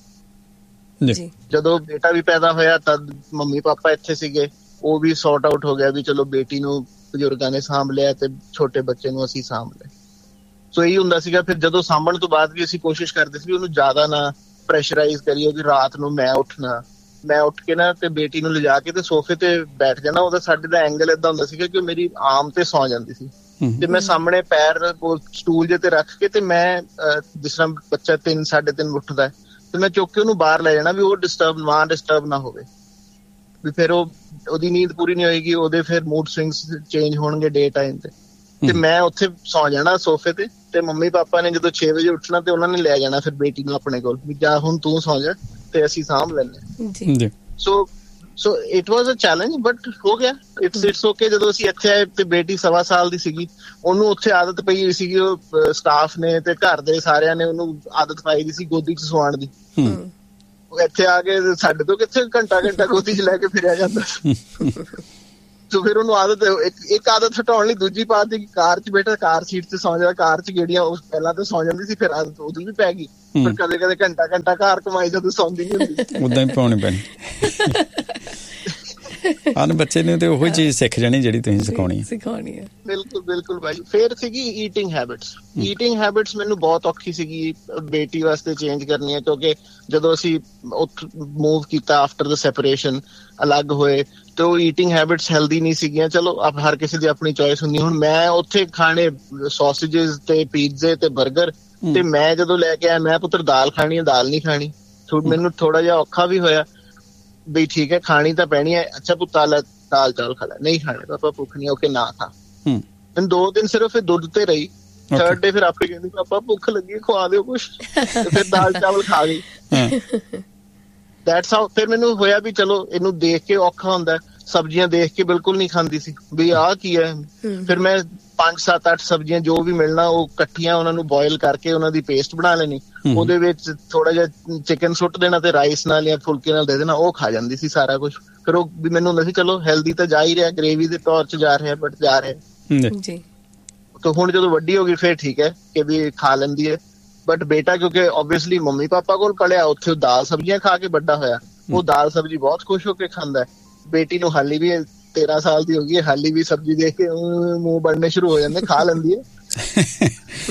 गया जी। ਜਦੋਂ ਬੇਟਾ ਵੀ ਪੈਦਾ ਹੋਇਆ ਤਦ ਮੰਮੀ ਪਾਪਾ ਇੱਥੇ ਸੀਗੇ, ਉਹ ਵੀ ਸੌਰਟ ਆਊਟ ਹੋ ਗਿਆ ਵੀ ਚਲੋ ਬੇਟੀ ਨੂੰ ਬਜ਼ੁਰਗਾਂ ਨੇ ਸਾਂਭ ਲਿਆ ਤੇ ਛੋਟੇ ਬੱਚੇ ਨੂੰ ਅਸੀਂ ਸਾਂਭ ਲਿਆ। ਸੋ ਇਹੀ ਹੁੰਦਾ ਸੀਗਾ। ਫਿਰ ਜਦੋਂ ਸਾਂਭਣ ਤੋਂ ਬਾਅਦ ਵੀ ਅਸੀਂ ਕੋਸ਼ਿਸ਼ ਕਰਦੇ ਸੀ ਉਹਨੂੰ ਜ਼ਿਆਦਾ ਨਾ ਪ੍ਰੈਸ਼ਰਾਈਜ਼ ਕਰੀਏ ਕਿ ਰਾਤ ਨੂੰ ਮੈਂ ਉੱਠਣਾ, ਮੈਂ ਉੱਠ ਕੇ ਨਾ ਤੇ ਬੇਟੀ ਨੂੰ ਲਿਜਾ ਕੇ ਤੇ ਸੋਫੇ ਤੇ ਬੈਠ ਜਾਣਾ। ਉਹਦਾ ਸਾਡੇ ਦਾ ਐਂਗਲ ਏਦਾਂ ਹੁੰਦਾ ਸੀਗਾ ਕਿ ਮੇਰੀ ਆਰਮ ਤੇ ਸੌ ਜਾਂਦੀ ਸੀ ਤੇ ਮੈਂ ਸਾਹਮਣੇ ਪੈਰ ਸਟੂਲ ਜੇ ਤੇ ਰੱਖ ਕੇ ਤੇ ਮੈਂ ਜਿਸ ਤਰ੍ਹਾਂ ਬੱਚਾ ਤਿੰਨ ਸਾਢੇ ਤਿੰਨ ਉੱਠਦਾ ਤੇ ਮੈਂ ਚੁੱਕ ਕੇ ਉਹਨੂੰ ਬਾਹਰ ਲੈ ਜਾਣਾ ਵੀ ਉਹ ਡਿਸਟਰਬ ਮਾਂ ਡਿਸਟਰਬ ਨਾ ਹੋਵੇ, ਵੀ ਫਿਰ ਉਹ ਉਹਦੀ ਨੀਂਦ ਪੂਰੀ ਨਹੀਂ ਹੋਏਗੀ, ਉਹਦੇ ਫਿਰ ਮੂਡ ਸਵਿੰਗਸ ਚੇਂਜ ਹੋਣਗੇ ਡੇ ਟਾਈਮ ਤੇ। ਤੇ ਮੈਂ ਉੱਥੇ ਸੌ ਜਾਣਾ ਸੋਫੇ ਤੇ ਤੇ ਮੰਮੀ ਪਾਪਾ ਨੇ ਜਦੋਂ ਛੇ ਵਜੇ ਉੱਠਣਾ ਤੇ ਉਹਨਾਂ ਨੇ ਲੈ ਜਾਣਾ ਫਿਰ ਬੇਟੀ ਨੂੰ ਆਪਣੇ ਕੋਲ ਵੀ ਜਾ ਹੁਣ ਤੂੰ ਸੌ ਜਾ ਤੇ ਅਸੀਂ ਸਾਂਭ ਲੈਂਦੇ। ਸੋ so it was a challenge but ਹੋ ਗਿਆ। It's it's okay. ਜਦੋਂ ਅਸੀਂ ਇੱਥੇ ਆਏ ਤੇ ਬੇਟੀ ਸਵਾ ਸਾਲ ਦੀ ਸੀਗੀ, ਉਹਨੂੰ ਉੱਥੇ ਆਦਤ ਪਈ ਹੋਈ ਸੀਗੀ, ਉਹ ਸਟਾਫ ਨੇ ਤੇ ਘਰ ਦੇ ਸਾਰਿਆਂ ਨੇ ਉਹਨੂੰ ਆਦਤ ਪਾਈ ਦੀ ਸੀ ਗੋਦੀ 'ਚ ਸਵਾਉਣ ਦੀ। ਇੱਥੇ ਆ ਕੇ ਸਾਡੇ ਤੋਂ ਕਿੱਥੇ ਘੰਟਾ ਘੰਟਾ ਗੋਦੀ 'ਚ ਲੈ ਕੇ ਫਿਰਿਆ ਜਾਂਦਾ। ਸੋ ਫਿਰ ਉਹਨੂੰ ਆਦਤ ਇੱਕ ਆਦਤ ਹਟਾਉਣ ਲਈ ਦੂਜੀ ਪਾ ਦਿੱਤੀ ਕਿ ਕਾਰ 'ਚ ਬੇਟਾ ਕਾਰ ਸੀਟ 'ਤੇ ਸੌਂ ਜਾ। ਕਾਰ 'ਚ ਗੇੜੀਆਂ ਉਸ ਪਹਿਲਾਂ ਤਾਂ ਸੌਂ ਜਾਂਦੀ ਸੀ, ਫਿਰ ਆਦਤ ਉਹਦੀ ਵੀ ਪੈ ਗਈ। ਪਰ ਕਦੇ ਕਦੇ ਘੰਟਾ ਘੰਟਾ ਘਰ ਕਮਾਈ ਜਦੋਂ ਸੌਂਦੀ ਨਹੀਂ ਹੁੰਦੀ ਉਦਾਂ ਹੀ ਪਾਉਣੀ ਪੈਣੀ। ਹਨ ਬੱਚੇ ਨੇ ਤੇ ਉਹੀ ਚੀਜ਼ ਸਿੱਖ ਜਾਣੀ ਜਿਹੜੀ ਤੁਸੀਂ ਸਿਖਾਉਣੀ ਸਿਖਾਉਣੀ ਹੈ। ਬਿਲਕੁਲ ਬਿਲਕੁਲ ਭਾਈ। ਫਿਰ ਸੀਗੀ ਈਟਿੰਗ ਹੈਬਿਟਸ। ਈਟਿੰਗ ਹੈਬਿਟਸ ਮੈਨੂੰ ਬਹੁਤ ਔਖੀ ਸੀਗੀ ਬੇਟੀ ਵਾਸਤੇ ਚੇਂਜ ਕਰਨੀ ਹੈ, ਕਿਉਂਕਿ ਜਦੋਂ ਅਸੀਂ ਮੂਵ ਕੀਤਾ ਆਫਟਰ ਦ ਸੈਪਰੇਸ਼ਨ ਅਲੱਗ ਹੋਏ ਤੇ ਉਹ ਈਟਿੰਗ ਹੈਬਿਟਸ ਹੈਲਦੀ ਨਹੀਂ ਸੀਗੀਆਂ। ਚਲੋ ਹਰ ਕਿਸੇ ਦੀ ਆਪਣੀ ਚੋਇਸ ਹੁੰਦੀ। ਹੁਣ ਮੈਂ ਉੱਥੇ ਖਾਣੇ ਸੌਸੇਜਿਸ ਤੇ ਪੀਜ਼ੇ ਤੇ 버ਗਰ ਤੇ ਮੈਂ ਜਦੋਂ ਲੈ ਕੇ ਆਇਆ ਮੈਂ ਪੁੱਤਰ ਦਾਲ ਖਾਣੀ ਹੈ, ਦਾਲ ਨਹੀਂ ਖਾਣੀ। ਮੈਨੂੰ ਥੋੜਾ ਜਿਹਾ ਔਖਾ ਵੀ ਹੋਇਆ ਵੀ ਠੀਕ ਹੈ ਖਾਣੀ ਤਾਂ ਪੈਣੀ ਹੈ। ਅੱਛਾ ਪੁੱਤ ਦਾਲ ਚਾਵਲ ਖਾ ਲੈ, ਨਹੀਂ ਖਾਣੇ ਪਾਪਾ ਭੁੱਖ ਨਹੀਂ, ਓਕੇ ਨਾ ਖਾ। ਮੈਨੂੰ ਦੋ ਦਿਨ ਸਿਰਫ ਦੁੱਧ ਤੇ ਰਹੀ। ਥਰਡ ਡੇ ਫਿਰ ਆਪੇ ਕਹਿੰਦੀ ਪਾਪਾ ਭੁੱਖ ਲੱਗੀ ਖਵਾ ਦਿਓ ਕੁਛ, ਫਿਰ ਦਾਲ ਚਾਵਲ ਖਾ ਗਈ। That's how. ਫਿਰ ਮੈਨੂੰ ਹੋਇਆ ਵੀ ਚਲੋ ਇਹਨੂੰ ਦੇਖ ਕੇ ਔਖਾ ਹੁੰਦਾ। ਸਬਜ਼ੀਆਂ ਦੇਖ ਕੇ ਬਿਲਕੁਲ ਨਹੀਂ ਖਾਂਦੀ ਸੀ ਵੀ ਆਹ ਕੀ ਹੈ। ਫਿਰ ਮੈਂ ਪੰਜ ਸੱਤ ਅੱਠ ਸਬਜ਼ੀਆਂ ਜੋ ਵੀ ਮਿਲਣਾ ਉਹ ਇਕੱਠੀਆਂ ਉਹਨਾਂ ਨੂੰ ਬੋਇਲ ਕਰਕੇ ਉਹਨਾਂ ਦੀ ਪੇਸਟ ਬਣਾ ਲੈਣੀ, ਉਹਦੇ ਵਿੱਚ ਥੋੜਾ ਜਿਹਾ ਚਿਕਨ ਸੁੱਟ ਦੇਣਾ ਤੇ ਰਾਈਸ ਨਾਲ ਜਾਂ ਫੁਲਕੇ ਨਾਲ ਦੇ ਦੇਣਾ, ਉਹ ਖਾ ਜਾਂਦੀ ਸੀ ਸਾਰਾ ਕੁਛ। ਫਿਰ ਉਹ ਵੀ ਮੈਨੂੰ ਹੁੰਦਾ ਸੀ ਚਲੋ ਹੈਲਦੀ ਤਾਂ ਜਾ ਹੀ ਰਿਹਾ, ਗ੍ਰੇਵੀ ਦੇ ਤੌਰ 'ਚ ਜਾ ਰਿਹਾ ਬਟ ਜਾ ਰਿਹਾ ਜੀ। ਤਾਂ ਹੁਣ ਜਦੋਂ ਵੱਡੀ ਹੋ ਗਈ ਫਿਰ ਠੀਕ ਹੈ ਕਿ ਵੀ ਖਾ ਲੈਂਦੀ ਹੈ। ਬਟ ਬੇਟਾ ਕਿਉਂਕਿ ਓਬਵੀਅਸਲੀ ਮੰਮੀ ਪਾਪਾ ਕੋਲ ਪਲਿਆ, ਉੱਥੇ ਦਾਲ ਸਬਜ਼ੀਆਂ ਖਾ ਕੇ ਵੱਡਾ ਹੋਇਆ, ਉਹ ਦਾਲ ਸਬਜ਼ੀ ਬਹੁਤ ਖੁਸ਼ ਹੋ ਕੇ ਖਾਂਦਾ। ਬੇਟੀ ਨੂੰ ਹਾਲੀ ਵੀ ਤੇਰਾਂ ਸਾਲ ਦੀ ਹੋ ਗਈ ਹੈ, ਹਾਲੀ ਵੀ ਸਬਜ਼ੀ ਦੇਖ ਕੇ ਮੂੰਹ ਬਣਨੇ ਸ਼ੁਰੂ ਹੋ ਜਾਂਦੇ, ਖਾ ਲੈਂਦੀ ਹੈ।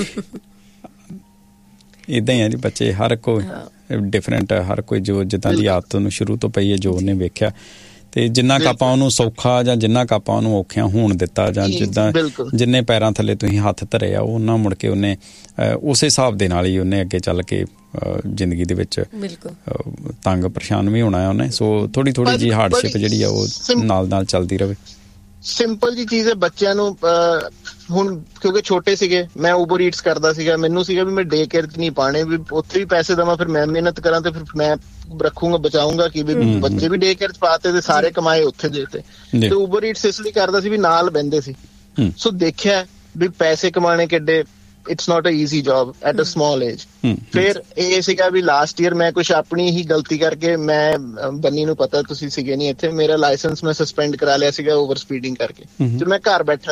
ਏਦਾਂ ਹੀ ਹੈ ਜੀ ਬੱਚੇ, ਹਰ ਕੋਈ ਡਿਫਰੈਂਟ, ਹਰ ਕੋਈ ਜੋ ਜਿੱਦਾਂ ਦੀ ਆਦਤ ਉਹਨੂੰ ਸ਼ੁਰੂ ਤੋਂ ਪਈ ਹੈ, ਜੋ ਉਹਨੇ ਵੇਖਿਆ ਤੇ ਜਿੰਨਾ ਕੁ ਆਪਾਂ ਉਹਨੂੰ ਸੌਖਾ ਜਾਂ ਜਿੰਨਾ ਕੁ ਆਪਾਂ ਉਹਨੂੰ ਔਖਿਆਂ ਹੋਣ ਦਿੱਤਾ ਜਾਂ ਜਿੱਦਾਂ ਜਿੰਨੇ ਪੈਰਾਂ ਥੱਲੇ ਤੁਸੀਂ ਹੱਥ ਧਰੇ ਆ ਉਹਨਾਂ ਮੁੜ ਕੇ ਉਹਨੇ ਉਸੇ ਹਿਸਾਬ ਦੇ ਨਾਲ ਹੀ ਉਹਨੇ ਅੱਗੇ ਚੱਲ ਕੇ ਜ਼ਿੰਦਗੀ ਦੇ ਵਿੱਚ ਤੰਗ ਪਰੇਸ਼ਾਨ ਵੀ ਹੋਣਾ ਉਹਨੇ। ਸੋ ਥੋੜੀ ਥੋੜੀ ਜਿਹੀ ਹਾਰਡਸ਼ਿਪ ਜਿਹੜੀ ਆ ਉਹ ਨਾਲ ਨਾਲ ਚੱਲਦੀ ਰਹੇ। ਸਿੰਪਲ ਜੀ ਚੀਜ਼ ਹੈ ਬੱਚਿਆਂ ਨੂੰ। ਹੁਣ ਕਿਉਂਕਿ ਛੋਟੇ ਸੀਗੇ, ਮੈਂ ਊਬਰ ਈਟਸ ਕਰਦਾ ਸੀਗਾ, ਮੈਨੂੰ ਸੀਗਾ ਵੀ ਮੈਂ ਡੇ ਕੇਅਰ 'ਚ ਨਹੀਂ ਪਾਣੇ, ਵੀ ਉੱਥੇ ਵੀ ਪੈਸੇ ਦੇਵਾਂ, ਫਿਰ ਮੈਂ ਮਿਹਨਤ ਕਰਾਂ ਤੇ ਫਿਰ ਮੈਂ ਰੱਖੂੰਗਾ ਬਚਾਊਂਗਾ ਕਿ ਵੀ ਬੱਚੇ ਵੀ ਡੇ ਕੇਅਰ 'ਚ ਪਾਤੇ ਤੇ ਸਾਰੇ ਕਮਾਏ ਉੱਥੇ ਦੇਤੇ। ਤੇ ਊਬਰ ਈਟਸ ਇਸ ਲਈ ਕਰਦਾ ਸੀ ਵੀ ਨਾਲ ਬਹਿੰਦੇ ਸੀ। ਸੋ ਦੇਖਿਆ ਵੀ ਪੈਸੇ ਕਮਾਣੇ ਕਿੱਡੇ, it's not a easy job at a small age. ਫਿਰ ਇਹ ਸੀਗਾ ਵੀ ਲਾਸਟ ਈਅਰ ਮੈਂ ਕੁਛ ਆਪਣੀ ਹੀ ਗਲਤੀ ਕਰਕੇ, ਮੈਂ ਬੰਨੀ ਨੂੰ ਪਤਾ ਤੁਸੀਂ ਸੀਗੇ ਨਹੀਂ ਇੱਥੇ, ਮੇਰਾ ਲਾਇਸੈਂਸ ਮੈਂ ਸਸਪੈਂਡ ਕਰਾ ਲਿਆ ਸੀਗਾ ਓਵਰ ਸਪੀਡਿੰਗ ਕਰਕੇ। ਤੇ ਮੈਂ ਘਰ ਬੈਠਾ ਸੀ।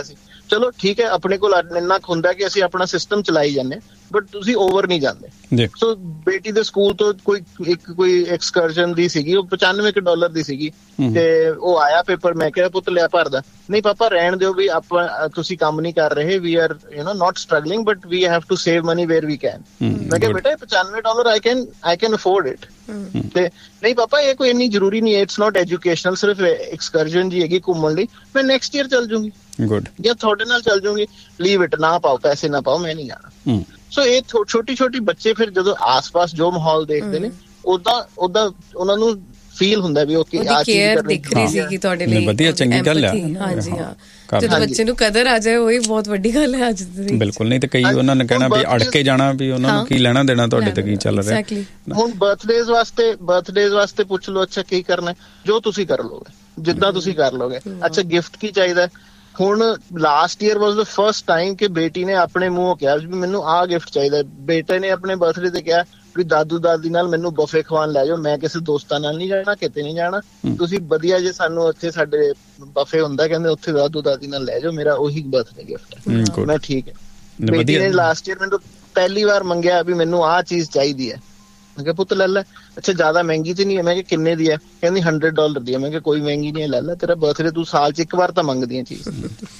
ਚਲੋ ਠੀਕ ਹੈ, ਆਪਣੇ ਕੋਲ ਇੰਨਾ ਕੁ ਹੁੰਦਾ ਕਿ ਅਸੀਂ ਆਪਣਾ ਸਿਸਟਮ ਚਲਾਈ ਜਾਂਦੇ, ਬਟ ਤੁਸੀਂ ਓਵਰ ਨਹੀਂ ਜਾਂਦੇ। ਸੋ ਬੇਟੀ ਦੇ ਸਕੂਲ ਤੋਂ ਕੋਈ ਇੱਕ ਕੋਈ ਐਕਸਕਰਜਨ ਦੀ ਸੀਗੀ, ਉਹ ਪਚਾਨਵੇਂ ਕੁ ਡਾਲਰ ਦੀ ਸੀਗੀ, ਤੇ ਉਹ ਆਇਆ ਪੇਪਰ, ਮੈਂ ਕਿਹਾ ਪੁੱਤ ਲਿਆ ਭਰਦਾ, ਨਹੀਂ ਪਾਪਾ ਰਹਿਣ ਦਿਓ ਵੀ ਆਪਾਂ ਤੁਸੀਂ ਕੰਮ ਨਹੀਂ ਕਰ ਰਹੇ, ਵੀ are you know not struggling but we have to save money wear we can. ਮੈਂ ਕਿਹਾ ਬੇਟਾ ਪਚਾਨਵੇਂ dollar I can I can afford it. ਤੇ ਨਹੀਂ ਪਾਪਾ ਇਹ ਕੋਈ ਇੰਨੀ ਜ਼ਰੂਰੀ ਨਹੀਂ ਹੈ, ਇਟਸ ਨਾਟ ਐਜੂਕੇਸ਼ਨਲ, ਸਿਰਫ ਐਕਸਕਰਜਨ ਜੀ ਹੈਗੀ ਘੁੰਮਣ ਲਈ, ਮੈਂ ਨੈਕਸਟ ਈਅਰ ਚੱਲ ਜੂੰਗੀ ਗੁੱਡ ਜਾਂ ਤੁਹਾਡੇ ਨਾਲ ਚੱਲ ਜੂੰਗੀ, ਲੀਵ ਇਟ, ਨਾ ਪਾਓ ਪੈਸੇ ਨਾ ਪਾਓ, ਮੈਂ ਨਹੀਂ ਜਾਣਾ। ਸੋ ਇਹ ਛੋਟੀ ਛੋਟੀ ਬੱਚੇ ਫਿਰ ਜਦੋਂ ਆਸ-ਪਾਸ ਜੋ ਮਾਹੌਲ ਦੇਖਦੇ ਨੇ ਉਦਾਂ ਉਦਾਂ ਉਹਨਾਂ ਨੂੰ ਫੀਲ ਹੁੰਦਾ ਵੀ ਓਕੇ ਆ ਚੀਜ਼ ਦਿਖ ਰਹੀ ਸੀ ਕਿ ਤੁਹਾਡੇ ਲਈ ਵਧੀਆ ਚੰਗੀ ਗੱਲ ਆ। ਹਾਂਜੀ ਹਾਂ, ਜਦੋਂ ਬੱਚੇ ਨੂੰ ਕਦਰ ਆ ਜਾਏ ਉਹੀ ਬਹੁਤ ਵੱਡੀ ਗੱਲ ਹੈ ਅੱਜ ਦੀ। ਬਿਲਕੁਲ, ਨਹੀਂ ਤੇ ਕਈ ਉਹਨਾਂ ਨੇ ਕਹਿਣਾ ਵੀ ਅੜ ਕੇ ਜਾਣਾ, ਵੀ ਉਹਨਾਂ ਨੂੰ ਕੀ ਲੈਣਾ ਦੇਣਾ ਤੁਹਾਡੇ ਤੇ ਕੀ ਚੱਲ ਰਿਹਾ। ਹੁਣ ਬਰਥਡੇਜ਼ ਵਾਸਤੇ ਬਰਥਡੇਜ਼ ਵਾਸਤੇ ਪੁੱਛ ਲਓ, ਅੱਛਾ ਕੀ ਕਰਨਾ, ਜੋ ਤੁਸੀਂ ਕਰ ਲੋਗੇ, ਜਿੱਦਾਂ ਤੁਸੀਂ ਕਰ ਲੋਗੇ। ਅੱਛਾ ਗਿਫਟ ਕੀ ਚਾਹੀਦਾ, ਹੁਣ last year was the first time ਕਿ ਬੇਟੀ ਨੇ ਆਪਣੇ ਮੂੰਹੋਂ ਕਿਹਾ ਵੀ ਮੈਨੂੰ ਆਹ ਗਿਫਟ ਚਾਹੀਦਾ। ਬੇਟੇ ਨੇ ਆਪਣੇ ਬਰਥਡੇ ਤੇ ਕਿਹਾ ਵੀ ਦਾਦੂ ਦਾਦੀ ਨਾਲ ਮੈਨੂੰ ਬਫੇ ਖਵਾਉਣ ਲੈ ਜਾਓ, ਮੈਂ ਕਿਸੇ ਦੋਸਤਾਂ ਨਾਲ ਨਹੀਂ ਜਾਣਾ, ਕਿਤੇ ਨਹੀਂ ਜਾਣਾ, ਤੁਸੀਂ ਵਧੀਆ ਜੇ ਸਾਨੂੰ ਉੱਥੇ ਸਾਡੇ ਬਫੇ ਹੁੰਦਾ ਕਹਿੰਦੇ ਉੱਥੇ ਦਾਦੂ ਦਾਦੀ ਨਾਲ ਲੈ ਜਾਓ, ਮੇਰਾ ਉਹੀ ਬਰਥਡੇ ਗਿਫਟ ਹੈ। ਮੈਂ ਠੀਕ ਹੈ। ਬੇਟੀ ਨੇ ਲਾਸਟ ਈਅਰ ਮੈਨੂੰ ਪਹਿਲੀ ਵਾਰ ਮੰਗਿਆ ਵੀ ਮੈਨੂੰ ਆਹ ਚੀਜ਼ ਚਾਹੀਦੀ ਹੈ, ਮੈਂ ਕਿਹਾ ਪੁੱਤ ਲੈ ਲੈ। ਅੱਛਾ ਜ਼ਿਆਦਾ ਮਹਿੰਗੀ ਤੇ ਨਹੀਂ ਹੈ, ਮੈਂ ਕਿਹਾ ਕਿੰਨੇ ਦੀ ਹੈ, ਕਹਿੰਦੀ ਹੰਡਰਡ ਡਾਲਰ ਦੀ ਹੈ। ਮੈਂ ਕਿਹਾ ਕੋਈ ਮਹਿੰਗੀ ਨਹੀਂ ਹੈ, ਲੈ ਲੈ, ਤੇਰਾ ਬਰਥਡੇ ਤੂੰ ਸਾਲ ਚ ਇੱਕ ਵਾਰ ਤਾਂ ਮੰਗਦੀ ਹੈ ਚੀਜ਼।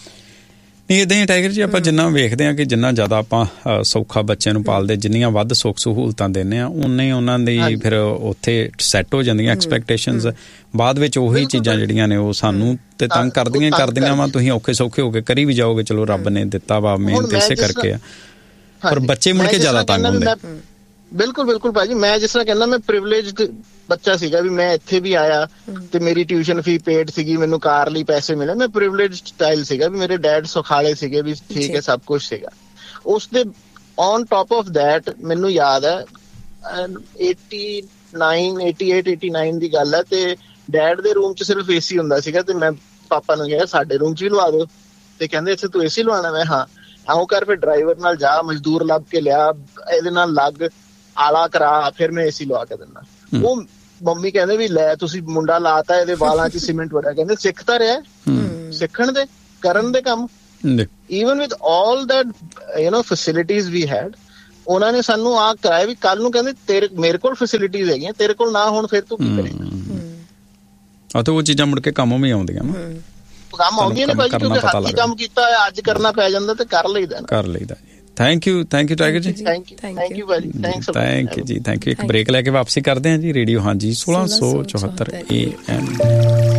ਨਹੀਂ ਏਦਾਂ ਹੀ ਟਾਈਗਰ ਜੀ, ਆਪਾਂ ਜਿੰਨਾ ਵੇਖਦੇ ਹਾਂ ਕਿ ਜਿੰਨਾ ਜ਼ਿਆਦਾ ਆਪਾਂ ਸੌਖਾ ਬੱਚਿਆਂ ਨੂੰ ਪਾਲਦੇ, ਜਿੰਨੀਆਂ ਵੱਧ ਸੁੱਖ ਸਹੂਲਤਾਂ ਦਿੰਦੇ ਹਾਂ, ਉਨੇ ਹੀ ਉਹਨਾਂ ਦੀ ਫਿਰ ਉੱਥੇ ਸੈੱਟ ਹੋ ਜਾਂਦੀਆਂ ਐਕਸਪੈਕਟੇਸ਼ਨਸ। ਬਾਅਦ ਵਿੱਚ ਉਹੀ ਚੀਜ਼ਾਂ ਜਿਹੜੀਆਂ ਨੇ ਉਹ ਸਾਨੂੰ ਤੇ ਤੰਗ ਕਰਦੀਆਂ ਕਰਦੀਆਂ ਵਾ। ਤੁਸੀਂ ਔਖੇ ਸੌਖੇ ਹੋ ਕੇ ਕਰੀ ਵੀ ਜਾਓਗੇ, ਚਲੋ ਰੱਬ ਨੇ ਦਿੱਤਾ ਵਾ, ਮਿਹਨਤ ਇਸੇ ਕਰਕੇ ਆ, ਪਰ ਬੱਚੇ ਮੁੜ ਕੇ ਜ਼ਿਆਦਾ ਤੰਗ ਹੁੰਦੇ। ਬਿਲਕੁਲ ਬਿਲਕੁਲ ਭਾਜੀ, ਮੈਂ ਜਿਸ ਤਰ੍ਹਾਂ ਕਹਿੰਦਾ ਮੈਂ ਪ੍ਰਿਵਿਲੇਜਡ ਬੱਚਾ ਸੀਗਾ ਵੀ ਮੈਂ ਇੱਥੇ ਵੀ ਆਇਆ ਤੇ ਮੇਰੀ ਟਿਊਸ਼ਨ ਫੀ ਪੇਡ ਸੀਗੀ, ਮੈਨੂੰ ਕਾਰ ਲਈ ਪੈਸੇ ਮਿਲੇ, ਮੈਂ ਪ੍ਰਿਵਿਲੇਜਡ ਸਟਾਈਲ ਸੀਗਾ ਵੀ ਮੇਰੇ ਡੈਡ ਸੁਖਾਲੇ ਸੀਗੇ ਵੀ ਠੀਕ ਹੈ, ਸਭ ਕੁਛ ਸੀਗਾ। ਉਸ ਦੇ ਔਨ ਟੌਪ ਆਫ ਦੈਟ ਮੈਨੂੰ ਯਾਦ ਹੈ eighty nine eighty eight eighty nine ਦੀ ਗੱਲ ਹੈ, ਤੇ ਡੈਡ ਦੇ ਰੂਮ ਚ ਸਿਰਫ ਏਸੀ ਹੁੰਦਾ ਸੀਗਾ, ਤੇ ਮੈਂ ਪਾਪਾ ਨੂੰ ਕਿਹਾ ਸਾਡੇ ਰੂਮ ਚ ਵੀ ਲਵਾ ਦਿਓ, ਤੇ ਕਹਿੰਦੇ ਇੱਥੇ ਤੂੰ ਏਸੀ ਲਵਾਉਣਾ? ਮੈਂ ਹਾਂ। ਆਉਂ ਕਰ ਫਿਰ ਡਰਾਈਵਰ ਨਾਲ ਜਾ, ਮਜ਼ਦੂਰ ਲੱਭ ਕੇ ਲਿਆ, ਇਹਦੇ ਨਾਲ ਲੱਗ ਆਲਾ ਕਰਾ, ਫਿਰ ਮੈਂ ਏਸੀ ਲਵਾ ਕੇ ਦਿੰਦਾ। ਉਹ ਮੰਮੀ ਕਹਿੰਦੇ ਵੀ ਲੈ ਤੁਸੀਂ ਮੁੰਡਾ ਲਾਤਾ, ਇਹਦੇ ਵਾਲਾਂ ਚ ਸੀਮੈਂਟ ਵੜਿਆ, ਕਹਿੰਦੇ ਸਿੱਖ ਤਾਂ ਰਿਹਾ, ਸਿੱਖਣ ਦੇ ਕਰਨ ਦੇ ਕੰਮ। Even with all that you know facilities we head, ਉਹਨਾਂ ਨੇ ਸਾਨੂੰ ਆਹ ਕਰਾਇਆ ਵੀ ਕੱਲ ਨੂੰ ਕਹਿੰਦੇ ਤੇਰੇ ਮੇਰੇ ਕੋਲ ਫੈਸਿਲਿਟੀਜ਼ ਹੈਗੀਆਂ, ਤੇਰੇ ਕੋਲ ਨਾ ਹੋਣ ਫਿਰ ਤੂੰ ਕੀ ਕਰੇਗਾ। ਆ ਤੇ ਉਹ ਚੀਜ਼ਾਂ ਮੁੜ ਕੇ ਕੰਮ ਵੀ ਆਉਂਦੀਆਂ ਨਾ, ਕੰਮ ਆਉਂਦੀਆਂ ਨੇ ਭਾਜੀ, ਕਿਉਂਕਿ ਹੱਥੀਂ ਕੰਮ ਕੀਤਾ ਹੋਇਆ ਅੱਜ ਕਰਨਾ ਪੈ ਜਾਂਦਾ ਤੇ ਕਰ ਲਈਦਾ ਕਰ ਲਈਦਾ thank you thank you tiger ਜੀ, ਥੈਂਕ ਯੂ ਥੈਂਕ ਯੂ ਭਾਜੀ, ਥੈਂਕਸ ਥੈਂਕ ਯੂ ਜੀ, ਥੈਂਕ ਯੂ। ਇੱਕ ਬ੍ਰੇਕ ਲੈ ਕੇ ਵਾਪਸੀ ਕਰਦੇ ਹਾਂ ਜੀ। ਰੇਡੀਓ ਹਾਂਜੀ ਸੋਲਾਂ ਸੌ ਚੌਹੱਤਰ ਏ ਐਮ।